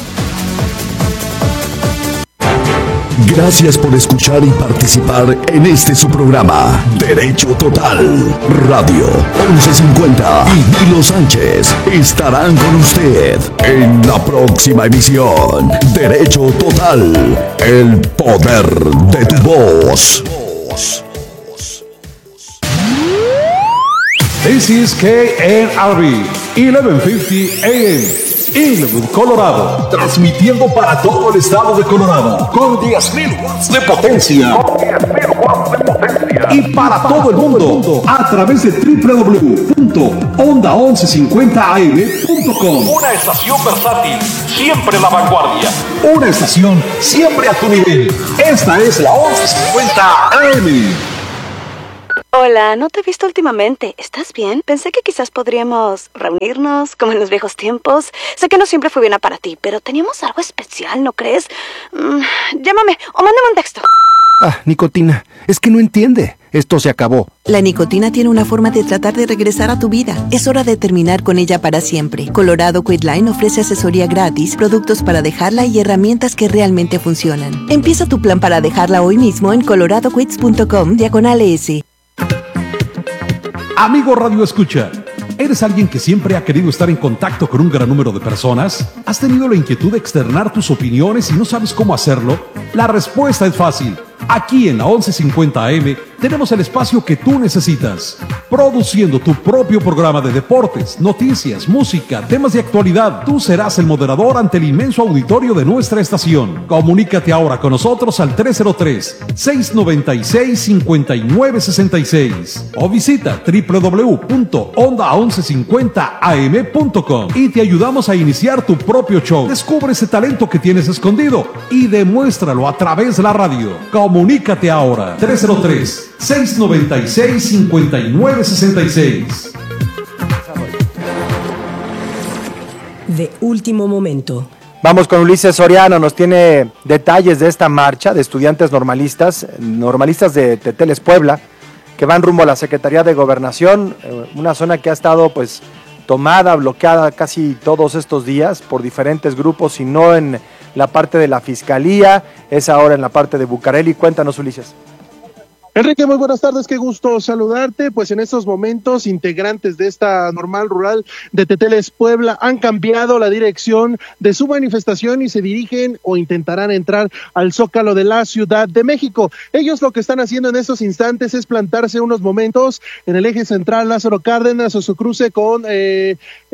Gracias por escuchar y participar en este su programa, Derecho Total. Radio once cincuenta y Milo Sánchez estarán con usted en la próxima emisión. Derecho Total, el poder de tu voz.
This is K N R B, eleven fifty A M. Inwood, Colorado, transmitiendo para todo el estado de Colorado con diez mil watts de potencia y para todo el mundo a través de doble u doble u doble u punto onda once cincuenta a m punto com. Una estación versátil, siempre la vanguardia. Una estación siempre a tu nivel. Esta es la once cincuenta A M.
Hola, no te he visto últimamente. ¿Estás bien? Pensé que quizás podríamos reunirnos, como en los viejos tiempos. Sé que no siempre fue bien para ti, pero teníamos algo especial, ¿no crees? Mm, llámame o mándame un texto.
Ah, nicotina, es que no entiende. Esto se acabó.
La nicotina tiene una forma de tratar de regresar a tu vida. Es hora de terminar con ella para siempre. Colorado Quitline ofrece asesoría gratis, productos para dejarla y herramientas que realmente funcionan. Empieza tu plan para dejarla hoy mismo en colorado quits punto com diagonal S.
Amigo Radio Escucha, ¿eres alguien que siempre ha querido estar en contacto con un gran número de personas? ¿Has tenido la inquietud de externar tus opiniones y no sabes cómo hacerlo? La respuesta es fácil. Aquí en la once cincuenta A M tenemos el espacio que tú necesitas, produciendo tu propio programa de deportes, noticias, música, temas de actualidad. Tú serás el moderador ante el inmenso auditorio de nuestra estación. Comunícate ahora con nosotros al tres cero tres, seis nueve seis, cinco nueve seis seis o visita doble u doble u doble u punto onda once cincuenta a m punto com y te ayudamos a iniciar tu propio show. Descubre ese talento que tienes escondido y demuéstralo a través de la radio. Comunícate ahora, tres cero tres, seis nueve seis, cinco nueve seis seis.
De último momento.
Vamos con Ulises Soriano, nos tiene detalles de esta marcha de estudiantes normalistas, normalistas de Teteles, Puebla, que van rumbo a la Secretaría de Gobernación, una zona que ha estado pues tomada, bloqueada casi todos estos días por diferentes grupos y no en la parte de la Fiscalía, es ahora en la parte de Bucareli. Cuéntanos, Ulises.
Enrique, muy buenas tardes, qué gusto saludarte. Pues en estos momentos, integrantes de esta normal rural de Teteles, Puebla, han cambiado la dirección de su manifestación y se dirigen o intentarán entrar al Zócalo de la Ciudad de México. Ellos lo que están haciendo en estos instantes es plantarse unos momentos en el eje central Lázaro Cárdenas o su cruce con eh,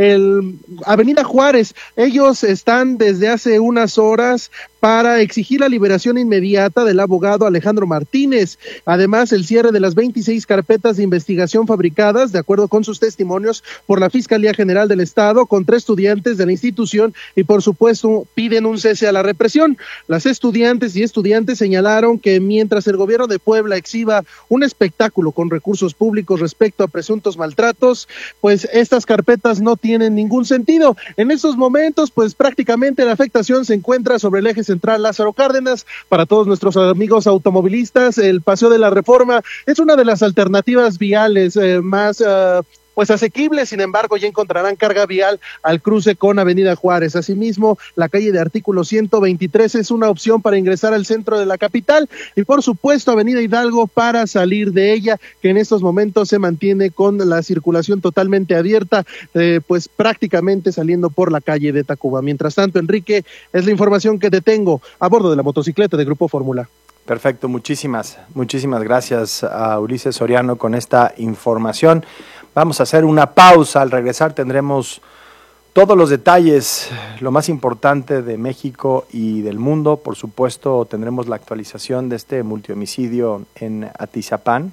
el Avenida Juárez. Ellos están desde hace unas horas para exigir la liberación inmediata del abogado Alejandro Martínez. Además, el cierre de las veintiséis carpetas de investigación fabricadas, de acuerdo con sus testimonios, por la Fiscalía General del Estado contra estudiantes de la institución y, por supuesto, piden un cese a la represión. Las estudiantes y estudiantes señalaron que mientras el gobierno de Puebla exhiba un espectáculo con recursos públicos respecto a presuntos maltratos, pues estas carpetas no tienen ningún sentido. En estos momentos, pues prácticamente la afectación se encuentra sobre el eje central Lázaro Cárdenas. Para todos nuestros amigos automovilistas, el Paseo de la Reforma es una de las alternativas viales eh, más uh, pues asequibles. Sin embargo, ya encontrarán carga vial al cruce con Avenida Juárez. Asimismo, la calle de Artículo ciento veintitrés es una opción para ingresar al centro de la capital y, por supuesto, Avenida Hidalgo para salir de ella, que en estos momentos se mantiene con la circulación totalmente abierta, eh, pues prácticamente saliendo por la calle de Tacuba. Mientras tanto, Enrique, es la información que te tengo a bordo de la motocicleta de Grupo Fórmula.
Perfecto, muchísimas, muchísimas gracias a Ulises Soriano con esta información. Vamos a hacer una pausa, al regresar tendremos todos los detalles, lo más importante de México y del mundo. Por supuesto, tendremos la actualización de este multihomicidio en Atizapán,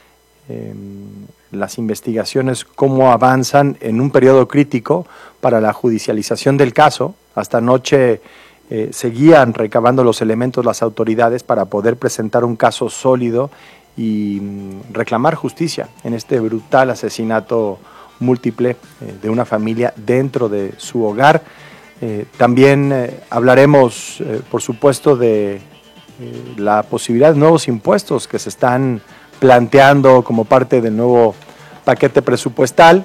eh, las investigaciones, cómo avanzan en un periodo crítico para la judicialización del caso. Hasta anoche Eh, seguían recabando los elementos las autoridades para poder presentar un caso sólido y mm, reclamar justicia en este brutal asesinato múltiple eh, de una familia dentro de su hogar. Eh, también eh, hablaremos, eh, por supuesto, de eh, la posibilidad de nuevos impuestos que se están planteando como parte del nuevo paquete presupuestal.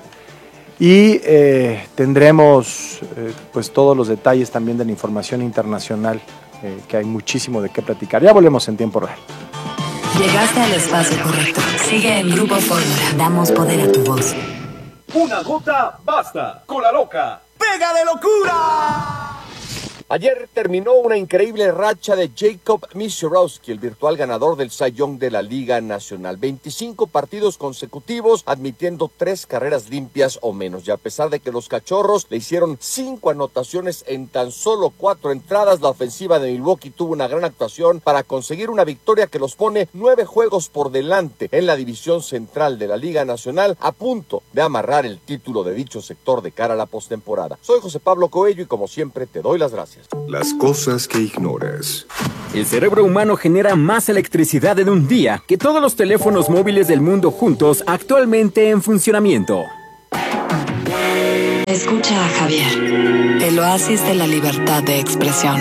Y eh, tendremos eh, pues todos los detalles también de la información internacional, eh, que hay muchísimo de qué platicar. Ya volvemos en tiempo real.
Llegaste al espacio correcto. Sigue en Grupo Fórmula. Damos poder a tu voz.
Una gota basta. Con la loca.
¡Pega de locura! Ayer terminó una increíble racha de Jacob Misiorowski, el virtual ganador del Cy Young de la Liga Nacional. veinticinco partidos consecutivos, admitiendo tres carreras limpias o menos. Y a pesar de que los Cachorros le hicieron cinco anotaciones en tan solo cuatro entradas, la ofensiva de Milwaukee tuvo una gran actuación para conseguir una victoria que los pone nueve juegos por delante en la división central de la Liga Nacional, a punto de amarrar el título de dicho sector de cara a la postemporada. Soy José Pablo Coello y como siempre te doy las gracias.
Las cosas que ignoras.
El cerebro humano genera más electricidad en un día que todos los teléfonos móviles del mundo juntos actualmente en funcionamiento.
Escucha a Javier, el oasis de la libertad de expresión.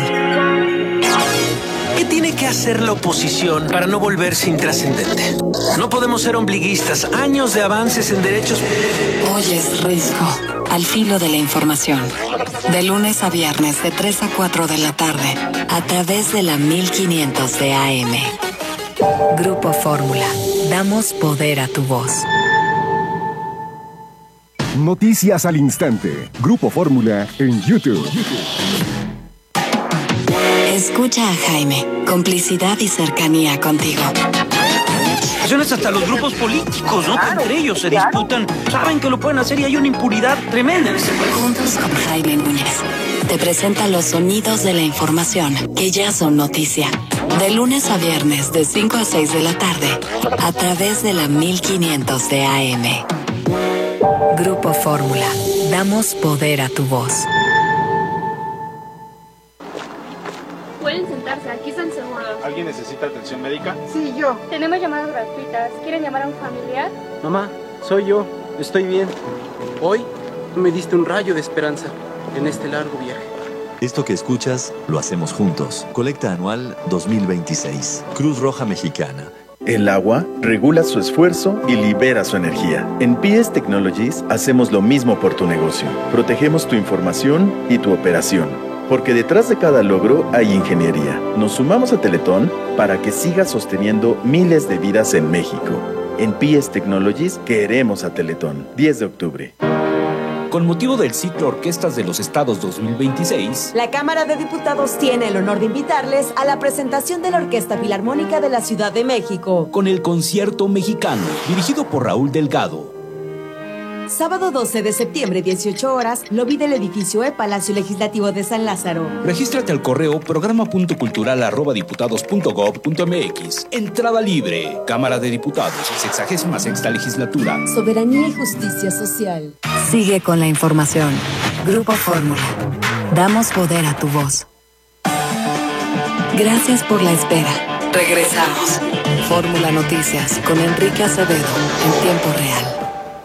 ¿Qué tiene que hacer la oposición para no volverse intrascendente? No podemos ser ombliguistas. Años de avances en derechos...
Oyes Risco, al filo de la información. De lunes a viernes, de tres a cuatro de la tarde, a través de la mil quinientos de A M. Grupo Fórmula. Damos poder a tu voz.
Noticias al instante. Grupo Fórmula en YouTube.
Escucha a Jaime. Complicidad y cercanía contigo.
Hasta los grupos políticos, ¿no? Claro, entre ellos se claro. disputan. Saben que lo pueden hacer y hay una impunidad tremenda en este país.
Juntos con Jaime Núñez. Te presenta los sonidos de la información que ya son noticia. De lunes a viernes, de cinco a seis de la tarde, a través de la mil quinientos de A M. Grupo Fórmula. Damos poder a tu voz.
Pueden sentarse, aquí están seguros.
¿Alguien necesita atención médica?
Sí, yo. Tenemos llamadas gratuitas. ¿Quieren llamar a un familiar?
Mamá, soy yo. Estoy bien. Hoy me diste un rayo de esperanza en este largo viaje.
Esto que escuchas, lo hacemos juntos. Colecta anual dos mil veintiséis. Cruz Roja Mexicana.
El agua regula su esfuerzo y libera su energía. En P S Technologies hacemos lo mismo por tu negocio. Protegemos tu información y tu operación. Porque detrás de cada logro hay ingeniería. Nos sumamos a Teletón para que siga sosteniendo miles de vidas en México. En P S Technologies queremos a Teletón. diez de octubre.
Con motivo del ciclo Orquestas de los Estados dos mil veintiséis,
la Cámara de Diputados tiene el honor de invitarles a la presentación de la Orquesta Filarmónica de la Ciudad de México.
Con el Concierto Mexicano, dirigido por Raúl Delgado.
Sábado doce de septiembre, dieciocho horas, lobby del edificio E, Palacio Legislativo de San Lázaro.
Regístrate al correo programa punto cultural arroba diputados punto gob punto mx. Entrada libre. Cámara de Diputados, sexagésima sexta legislatura.
Soberanía y justicia social.
Sigue con la información. Grupo Fórmula. Damos poder a tu voz. Gracias por la espera. Regresamos. Fórmula Noticias con Enrique Acevedo en tiempo real.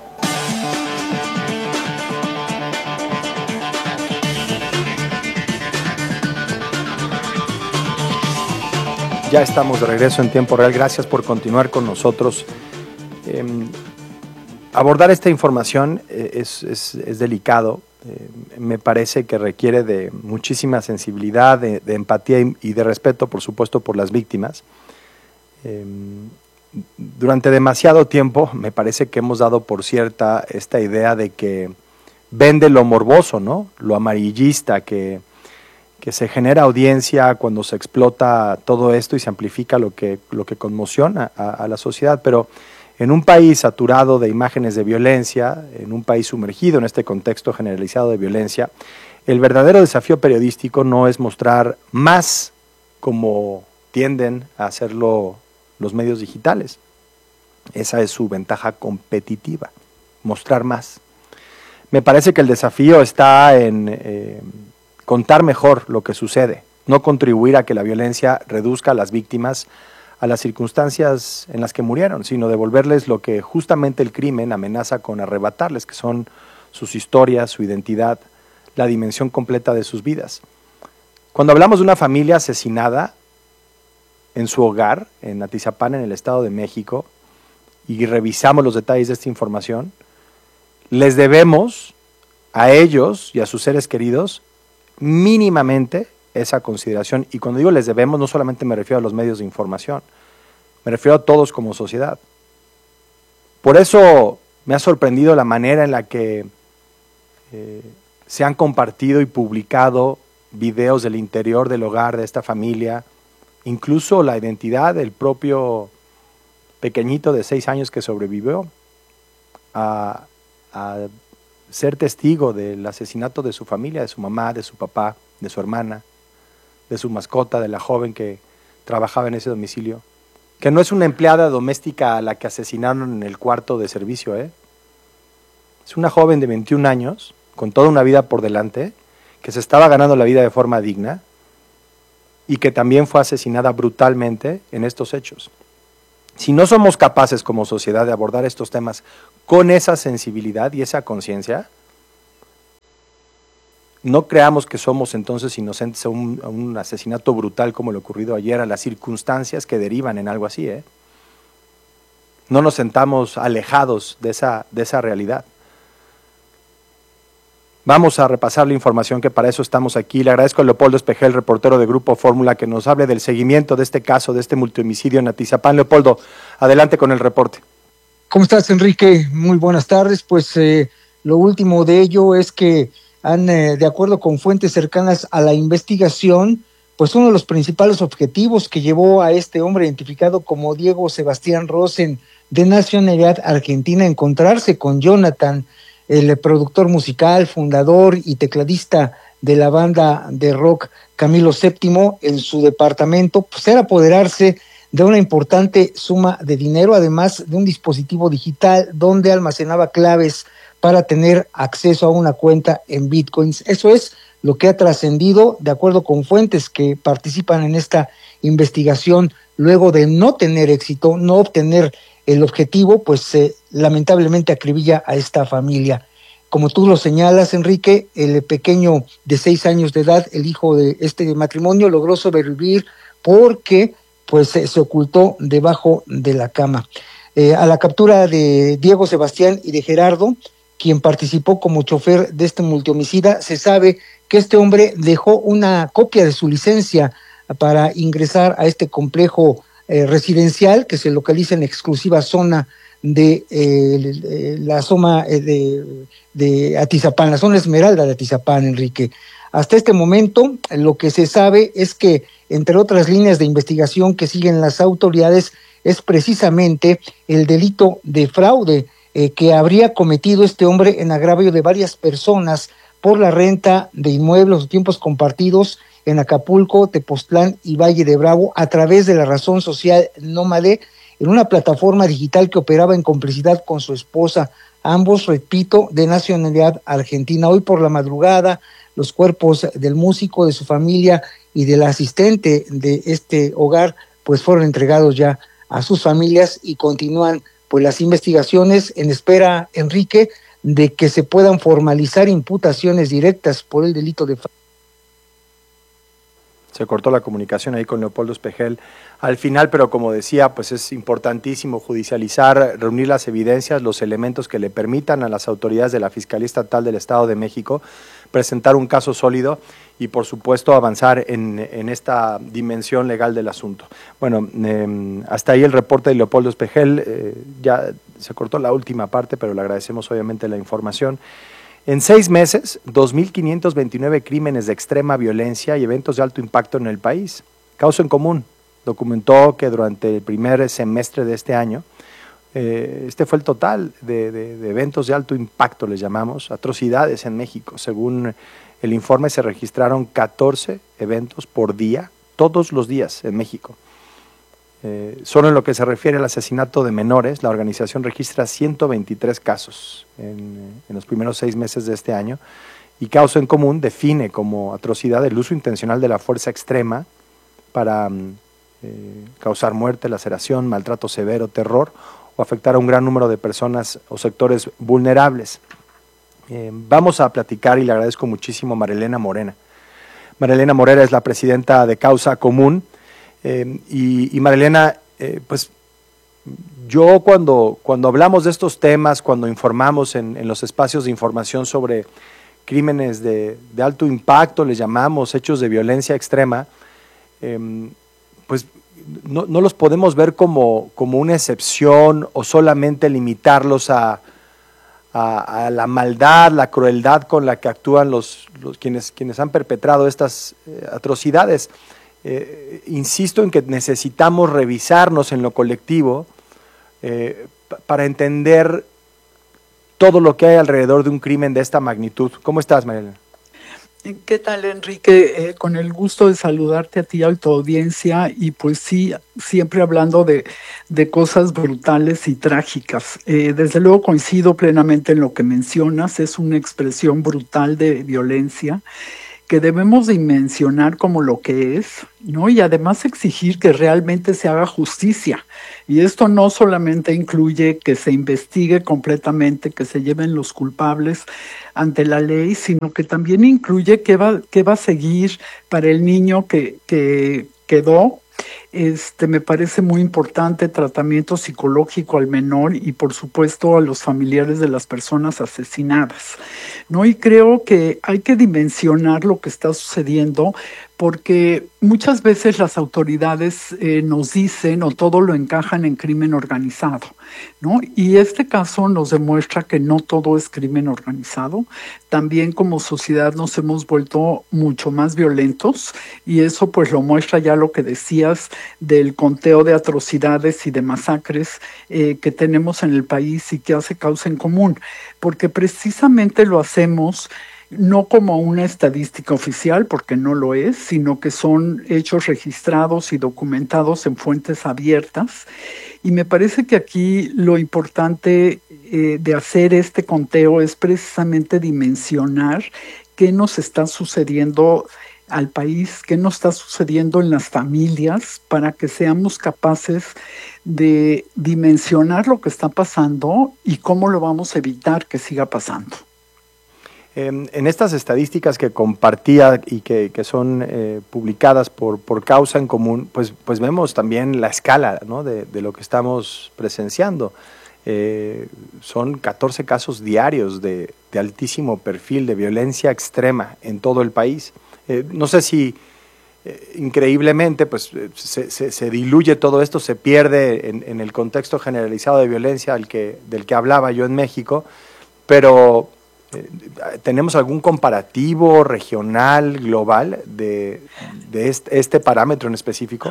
Ya estamos de regreso en tiempo real. Gracias por continuar con nosotros. Eh, abordar esta información eh, es, es, es delicado. Eh, me parece que requiere de muchísima sensibilidad, de, de empatía y, y de respeto, por supuesto, por las víctimas. Eh, durante demasiado tiempo me parece que hemos dado por cierta esta idea de que vende lo morboso, ¿no? Lo amarillista, que... que se genera audiencia cuando se explota todo esto y se amplifica lo que, lo que conmociona a, a la sociedad, pero en un país saturado de imágenes de violencia, en un país sumergido en este contexto generalizado de violencia, el verdadero desafío periodístico no es mostrar más como tienden a hacerlo los medios digitales. Esa es su ventaja competitiva, mostrar más. Me parece que el desafío está en... Eh, contar mejor lo que sucede, no contribuir a que la violencia reduzca a las víctimas a las circunstancias en las que murieron, sino devolverles lo que justamente el crimen amenaza con arrebatarles, que son sus historias, su identidad, la dimensión completa de sus vidas. Cuando hablamos de una familia asesinada en su hogar, en Atizapán, en el Estado de México, y revisamos los detalles de esta información, les debemos a ellos y a sus seres queridos mínimamente esa consideración, y cuando digo les debemos no solamente me refiero a los medios de información, me refiero a todos como sociedad. Por eso me ha sorprendido la manera en la que eh, se han compartido y publicado videos del interior del hogar de esta familia, incluso la identidad del propio pequeñito de seis años que sobrevivió a, a ser testigo del asesinato de su familia, de su mamá, de su papá, de su hermana, de su mascota, de la joven que trabajaba en ese domicilio, que no es una empleada doméstica a la que asesinaron en el cuarto de servicio, ¿eh? Es una joven de veintiún años, con toda una vida por delante, que se estaba ganando la vida de forma digna y que también fue asesinada brutalmente en estos hechos. Si no somos capaces como sociedad de abordar estos temas con esa sensibilidad y esa conciencia, no creamos que somos entonces inocentes a un, a un asesinato brutal como lo ocurrido ayer, a las circunstancias que derivan en algo así, ¿eh? No nos sentamos alejados de esa, de esa realidad. Vamos a repasar la información, que para eso estamos aquí. Le agradezco a Leopoldo Espejel, reportero de Grupo Fórmula, que nos hable del seguimiento de este caso, de este multihomicidio en Atizapán. Leopoldo, adelante con el reporte.
¿Cómo estás, Enrique? Muy buenas tardes. Pues eh, lo último de ello es que han, eh, de acuerdo con fuentes cercanas a la investigación, pues uno de los principales objetivos que llevó a este hombre identificado como Diego Sebastián Rosen, de nacionalidad argentina, a encontrarse con Jonathan, el productor musical, fundador y tecladista de la banda de rock Camilo séptimo, en su departamento, pues era apoderarse de una importante suma de dinero, además de un dispositivo digital donde almacenaba claves para tener acceso a una cuenta en bitcoins. Eso es lo que ha trascendido, de acuerdo con fuentes que participan en esta investigación, luego de no tener éxito, no obtener el objetivo, pues eh, lamentablemente acribilla a esta familia. Como tú lo señalas, Enrique, el pequeño de seis años de edad, el hijo de este matrimonio, logró sobrevivir porque pues eh, se ocultó debajo de la cama. Eh, a la captura de Diego Sebastián y de Gerardo, quien participó como chofer de este multihomicida, se sabe que este hombre dejó una copia de su licencia para ingresar a este complejo Eh, residencial que se localiza en exclusiva zona de eh, la zona eh, de, de Atizapán, la zona Esmeralda de Atizapán, Enrique. Hasta este momento, lo que se sabe es que, entre otras líneas de investigación que siguen las autoridades, es precisamente el delito de fraude eh, que habría cometido este hombre en agravio de varias personas por la renta de inmuebles o tiempos compartidos en Acapulco, Tepoztlán y Valle de Bravo, a través de la razón social Nómade, en una plataforma digital que operaba en complicidad con su esposa, ambos, repito, de nacionalidad argentina. Hoy por la madrugada, los cuerpos del músico, de su familia y del asistente de este hogar, pues fueron entregados ya a sus familias y continúan pues las investigaciones en espera, Enrique, de que se puedan formalizar imputaciones directas por el delito de fraude.
Se cortó la comunicación ahí con Leopoldo Espejel al final, pero como decía, pues es importantísimo judicializar, reunir las evidencias, los elementos que le permitan a las autoridades de la Fiscalía Estatal del Estado de México presentar un caso sólido y, por supuesto, avanzar en, en esta dimensión legal del asunto. Bueno, eh, hasta ahí el reporte de Leopoldo Espejel. Eh, ya se cortó la última parte, pero le agradecemos obviamente la información. En seis meses, dos mil quinientos veintinueve crímenes de extrema violencia y eventos de alto impacto en el país. Causa en Común documentó que durante el primer semestre de este año, eh, este fue el total de, de, de eventos de alto impacto, les llamamos, atrocidades en México. Según el informe, se registraron catorce eventos por día, todos los días en México. Eh, solo en lo que se refiere al asesinato de menores, la organización registra ciento veintitrés casos en, en los primeros seis meses de este año, y Causa en Común define como atrocidad el uso intencional de la fuerza extrema para eh, causar muerte, laceración, maltrato severo, terror o afectar a un gran número de personas o sectores vulnerables. Eh, vamos a platicar, y le agradezco muchísimo a Marilena Morena. Marilena Morena es la presidenta de Causa Común. Eh, y, y Marilena, eh, pues yo cuando, cuando hablamos de estos temas, cuando informamos en, en los espacios de información sobre crímenes de, de alto impacto, les llamamos hechos de violencia extrema, eh, pues no, no los podemos ver como, como una excepción o solamente limitarlos a, a, a la maldad, la crueldad con la que actúan los, los quienes, quienes han perpetrado estas eh, atrocidades. Eh, insisto en que necesitamos revisarnos en lo colectivo eh, para entender todo lo que hay alrededor de un crimen de esta magnitud. ¿Cómo estás, Marilena?
¿Qué tal, Enrique? Eh, con el gusto de saludarte a ti y a tu audiencia, y pues sí, siempre hablando de, de cosas brutales y trágicas. Eh, desde luego coincido plenamente en lo que mencionas, es una expresión brutal de violencia. que debemos dimensionar como lo que es, ¿no? Y además exigir que realmente se haga justicia. Y esto no solamente incluye que se investigue completamente, que se lleven los culpables ante la ley, sino que también incluye qué va, qué va a seguir para el niño que, que quedó. Este, me parece muy importante tratamiento psicológico al menor y por supuesto a los familiares de las personas asesinadas, ¿no? Y creo que hay que dimensionar lo que está sucediendo porque muchas veces las autoridades eh, nos dicen o todo lo encajan en crimen organizado, ¿no? Y este caso nos demuestra que no todo es crimen organizado. También como sociedad nos hemos vuelto mucho más violentos y eso pues lo muestra ya lo que decías del conteo de atrocidades y de masacres eh, que tenemos en el país y que hace causa en común, porque precisamente lo hacemos no como una estadística oficial, porque no lo es, sino que son hechos registrados y documentados en fuentes abiertas. Y me parece que aquí lo importante eh, de hacer este conteo es precisamente dimensionar qué nos está sucediendo al país, qué nos está sucediendo en las familias, para que seamos capaces de dimensionar lo que está pasando y cómo lo vamos a evitar que siga pasando.
En estas estadísticas que compartía y que, que son eh, publicadas por, por Causa en Común, pues, pues vemos también la escala, ¿no? de, de lo que estamos presenciando. Eh, son catorce casos diarios de, de altísimo perfil de violencia extrema en todo el país. Eh, no sé si eh, increíblemente pues, se, se, se diluye todo esto, se pierde en, en el contexto generalizado de violencia al que, del que hablaba yo en México, pero... ¿tenemos algún comparativo regional, global de, de este, este parámetro en específico?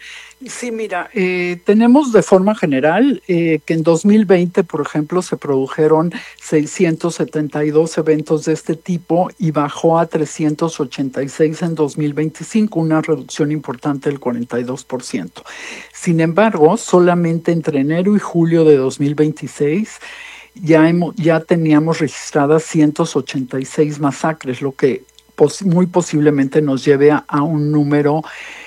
Sí, mira, eh, tenemos de forma general eh, que en dos mil veinte, por ejemplo, se produjeron seiscientos setenta y dos eventos de este tipo y bajó a trescientos ochenta y seis en dos mil veinticinco, una reducción importante del cuarenta y dos por ciento. Sin embargo, solamente entre enero y julio de dos mil veintiséis Ya, hemos, ya teníamos registradas ciento ochenta y seis masacres, lo que pos, muy posiblemente nos lleve a, a un número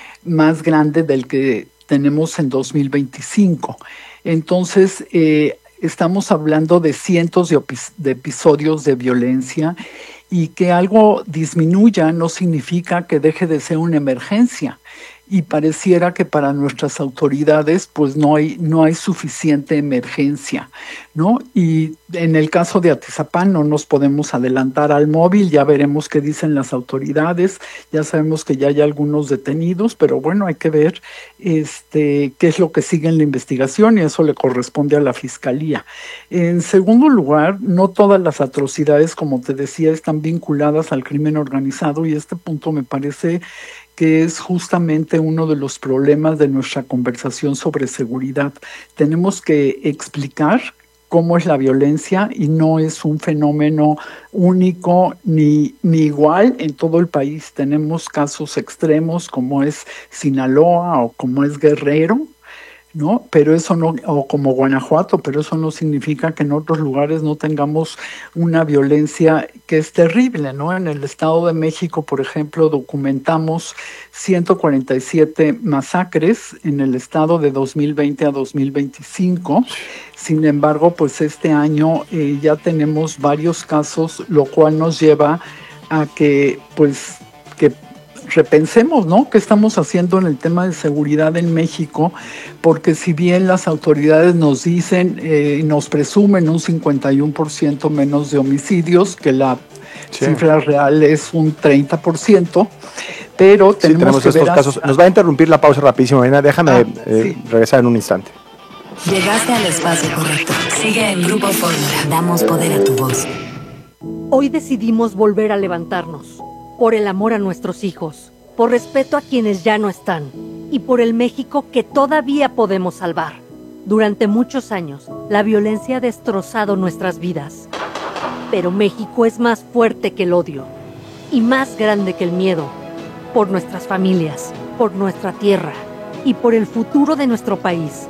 más grande del que tenemos en dos mil veinticinco. Entonces, eh, estamos hablando de cientos de, de episodios de violencia y que algo disminuya no significa que deje de ser una emergencia. Y pareciera que para nuestras autoridades pues no hay, no hay suficiente emergencia, ¿no? Y en el caso de Atizapán no nos podemos adelantar al móvil, ya veremos qué dicen las autoridades, ya sabemos que ya hay algunos detenidos, pero bueno, hay que ver este, qué es lo que sigue en la investigación y eso le corresponde a la Fiscalía. En segundo lugar, no todas las atrocidades, como te decía, están vinculadas al crimen organizado y este punto me parece que es justamente uno de los problemas de nuestra conversación sobre seguridad. Tenemos que explicar cómo es la violencia y no es un fenómeno único ni, ni igual en todo el país. Tenemos casos extremos como es Sinaloa o como es Guerrero, ¿no? Pero eso no, o como Guanajuato, pero eso no significa que en otros lugares no tengamos una violencia que es terrible, ¿no? En el Estado de México, por ejemplo, documentamos ciento cuarenta y siete masacres en el estado de dos mil veinte a dos mil veinticinco. Sin embargo, pues este año eh, ya tenemos varios casos, lo cual nos lleva a que, pues, que repensemos, ¿no? ¿Qué estamos haciendo en el tema de seguridad en México? Porque si bien las autoridades nos dicen y eh, nos presumen un cincuenta y uno por ciento menos de homicidios, que la sí. cifra real es un treinta por ciento, pero tenemos, sí, tenemos que
estos
ver
casos. Nos va a interrumpir la pausa rapidísimo, Marina. Déjame ah, eh, sí. regresar en un instante.
Llegaste al espacio correcto. Sigue en Grupo Fórmula. Damos poder a tu voz.
Hoy decidimos volver a levantarnos. Por el amor a nuestros hijos, por respeto a quienes ya no están y por el México que todavía podemos salvar. Durante muchos años, la violencia ha destrozado nuestras vidas. Pero México es más fuerte que el odio y más grande que el miedo. Por nuestras familias, por nuestra tierra y por el futuro de nuestro país.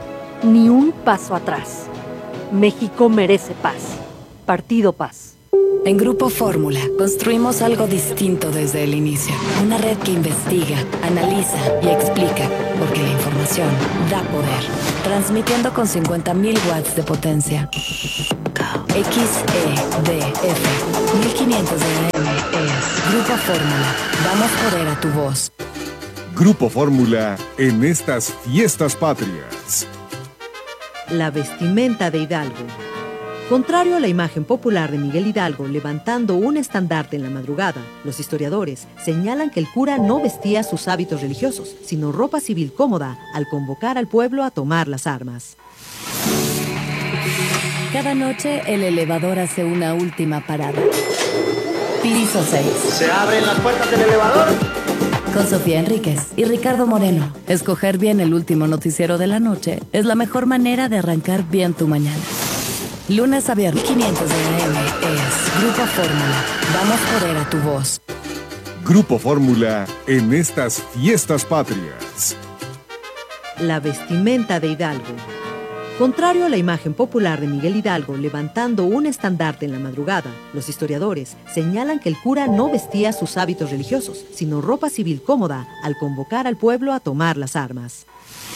Ni un paso atrás. México merece paz. Partido Paz.
En Grupo Fórmula construimos algo distinto desde el inicio. Una red que investiga, analiza y explica, porque la información da poder. Transmitiendo con cincuenta mil watts de potencia. X E D F mil quinientos de A M es Grupo Fórmula. Damos poder a tu voz.
Grupo Fórmula en estas fiestas patrias.
La vestimenta de Hidalgo. Contrario a la imagen popular de Miguel Hidalgo levantando un estandarte en la madrugada, los historiadores señalan que el cura no vestía sus hábitos religiosos, sino ropa civil cómoda al convocar al pueblo a tomar las armas.
Cada noche el elevador hace una última parada. Piso seis.
¿Se abren las puertas del elevador?
Con Sofía Enríquez y Ricardo Moreno. Escoger bien el último noticiero de la noche es la mejor manera de arrancar bien tu mañana. Lunes a viernes, quinientos de A M es Grupo Fórmula. Damos poder a tu voz.
Grupo Fórmula en estas fiestas patrias.
La vestimenta de Hidalgo. Contrario a la imagen popular de Miguel Hidalgo levantando un estandarte en la madrugada, los historiadores señalan que el cura no vestía sus hábitos religiosos, sino ropa civil cómoda al convocar al pueblo a tomar las armas.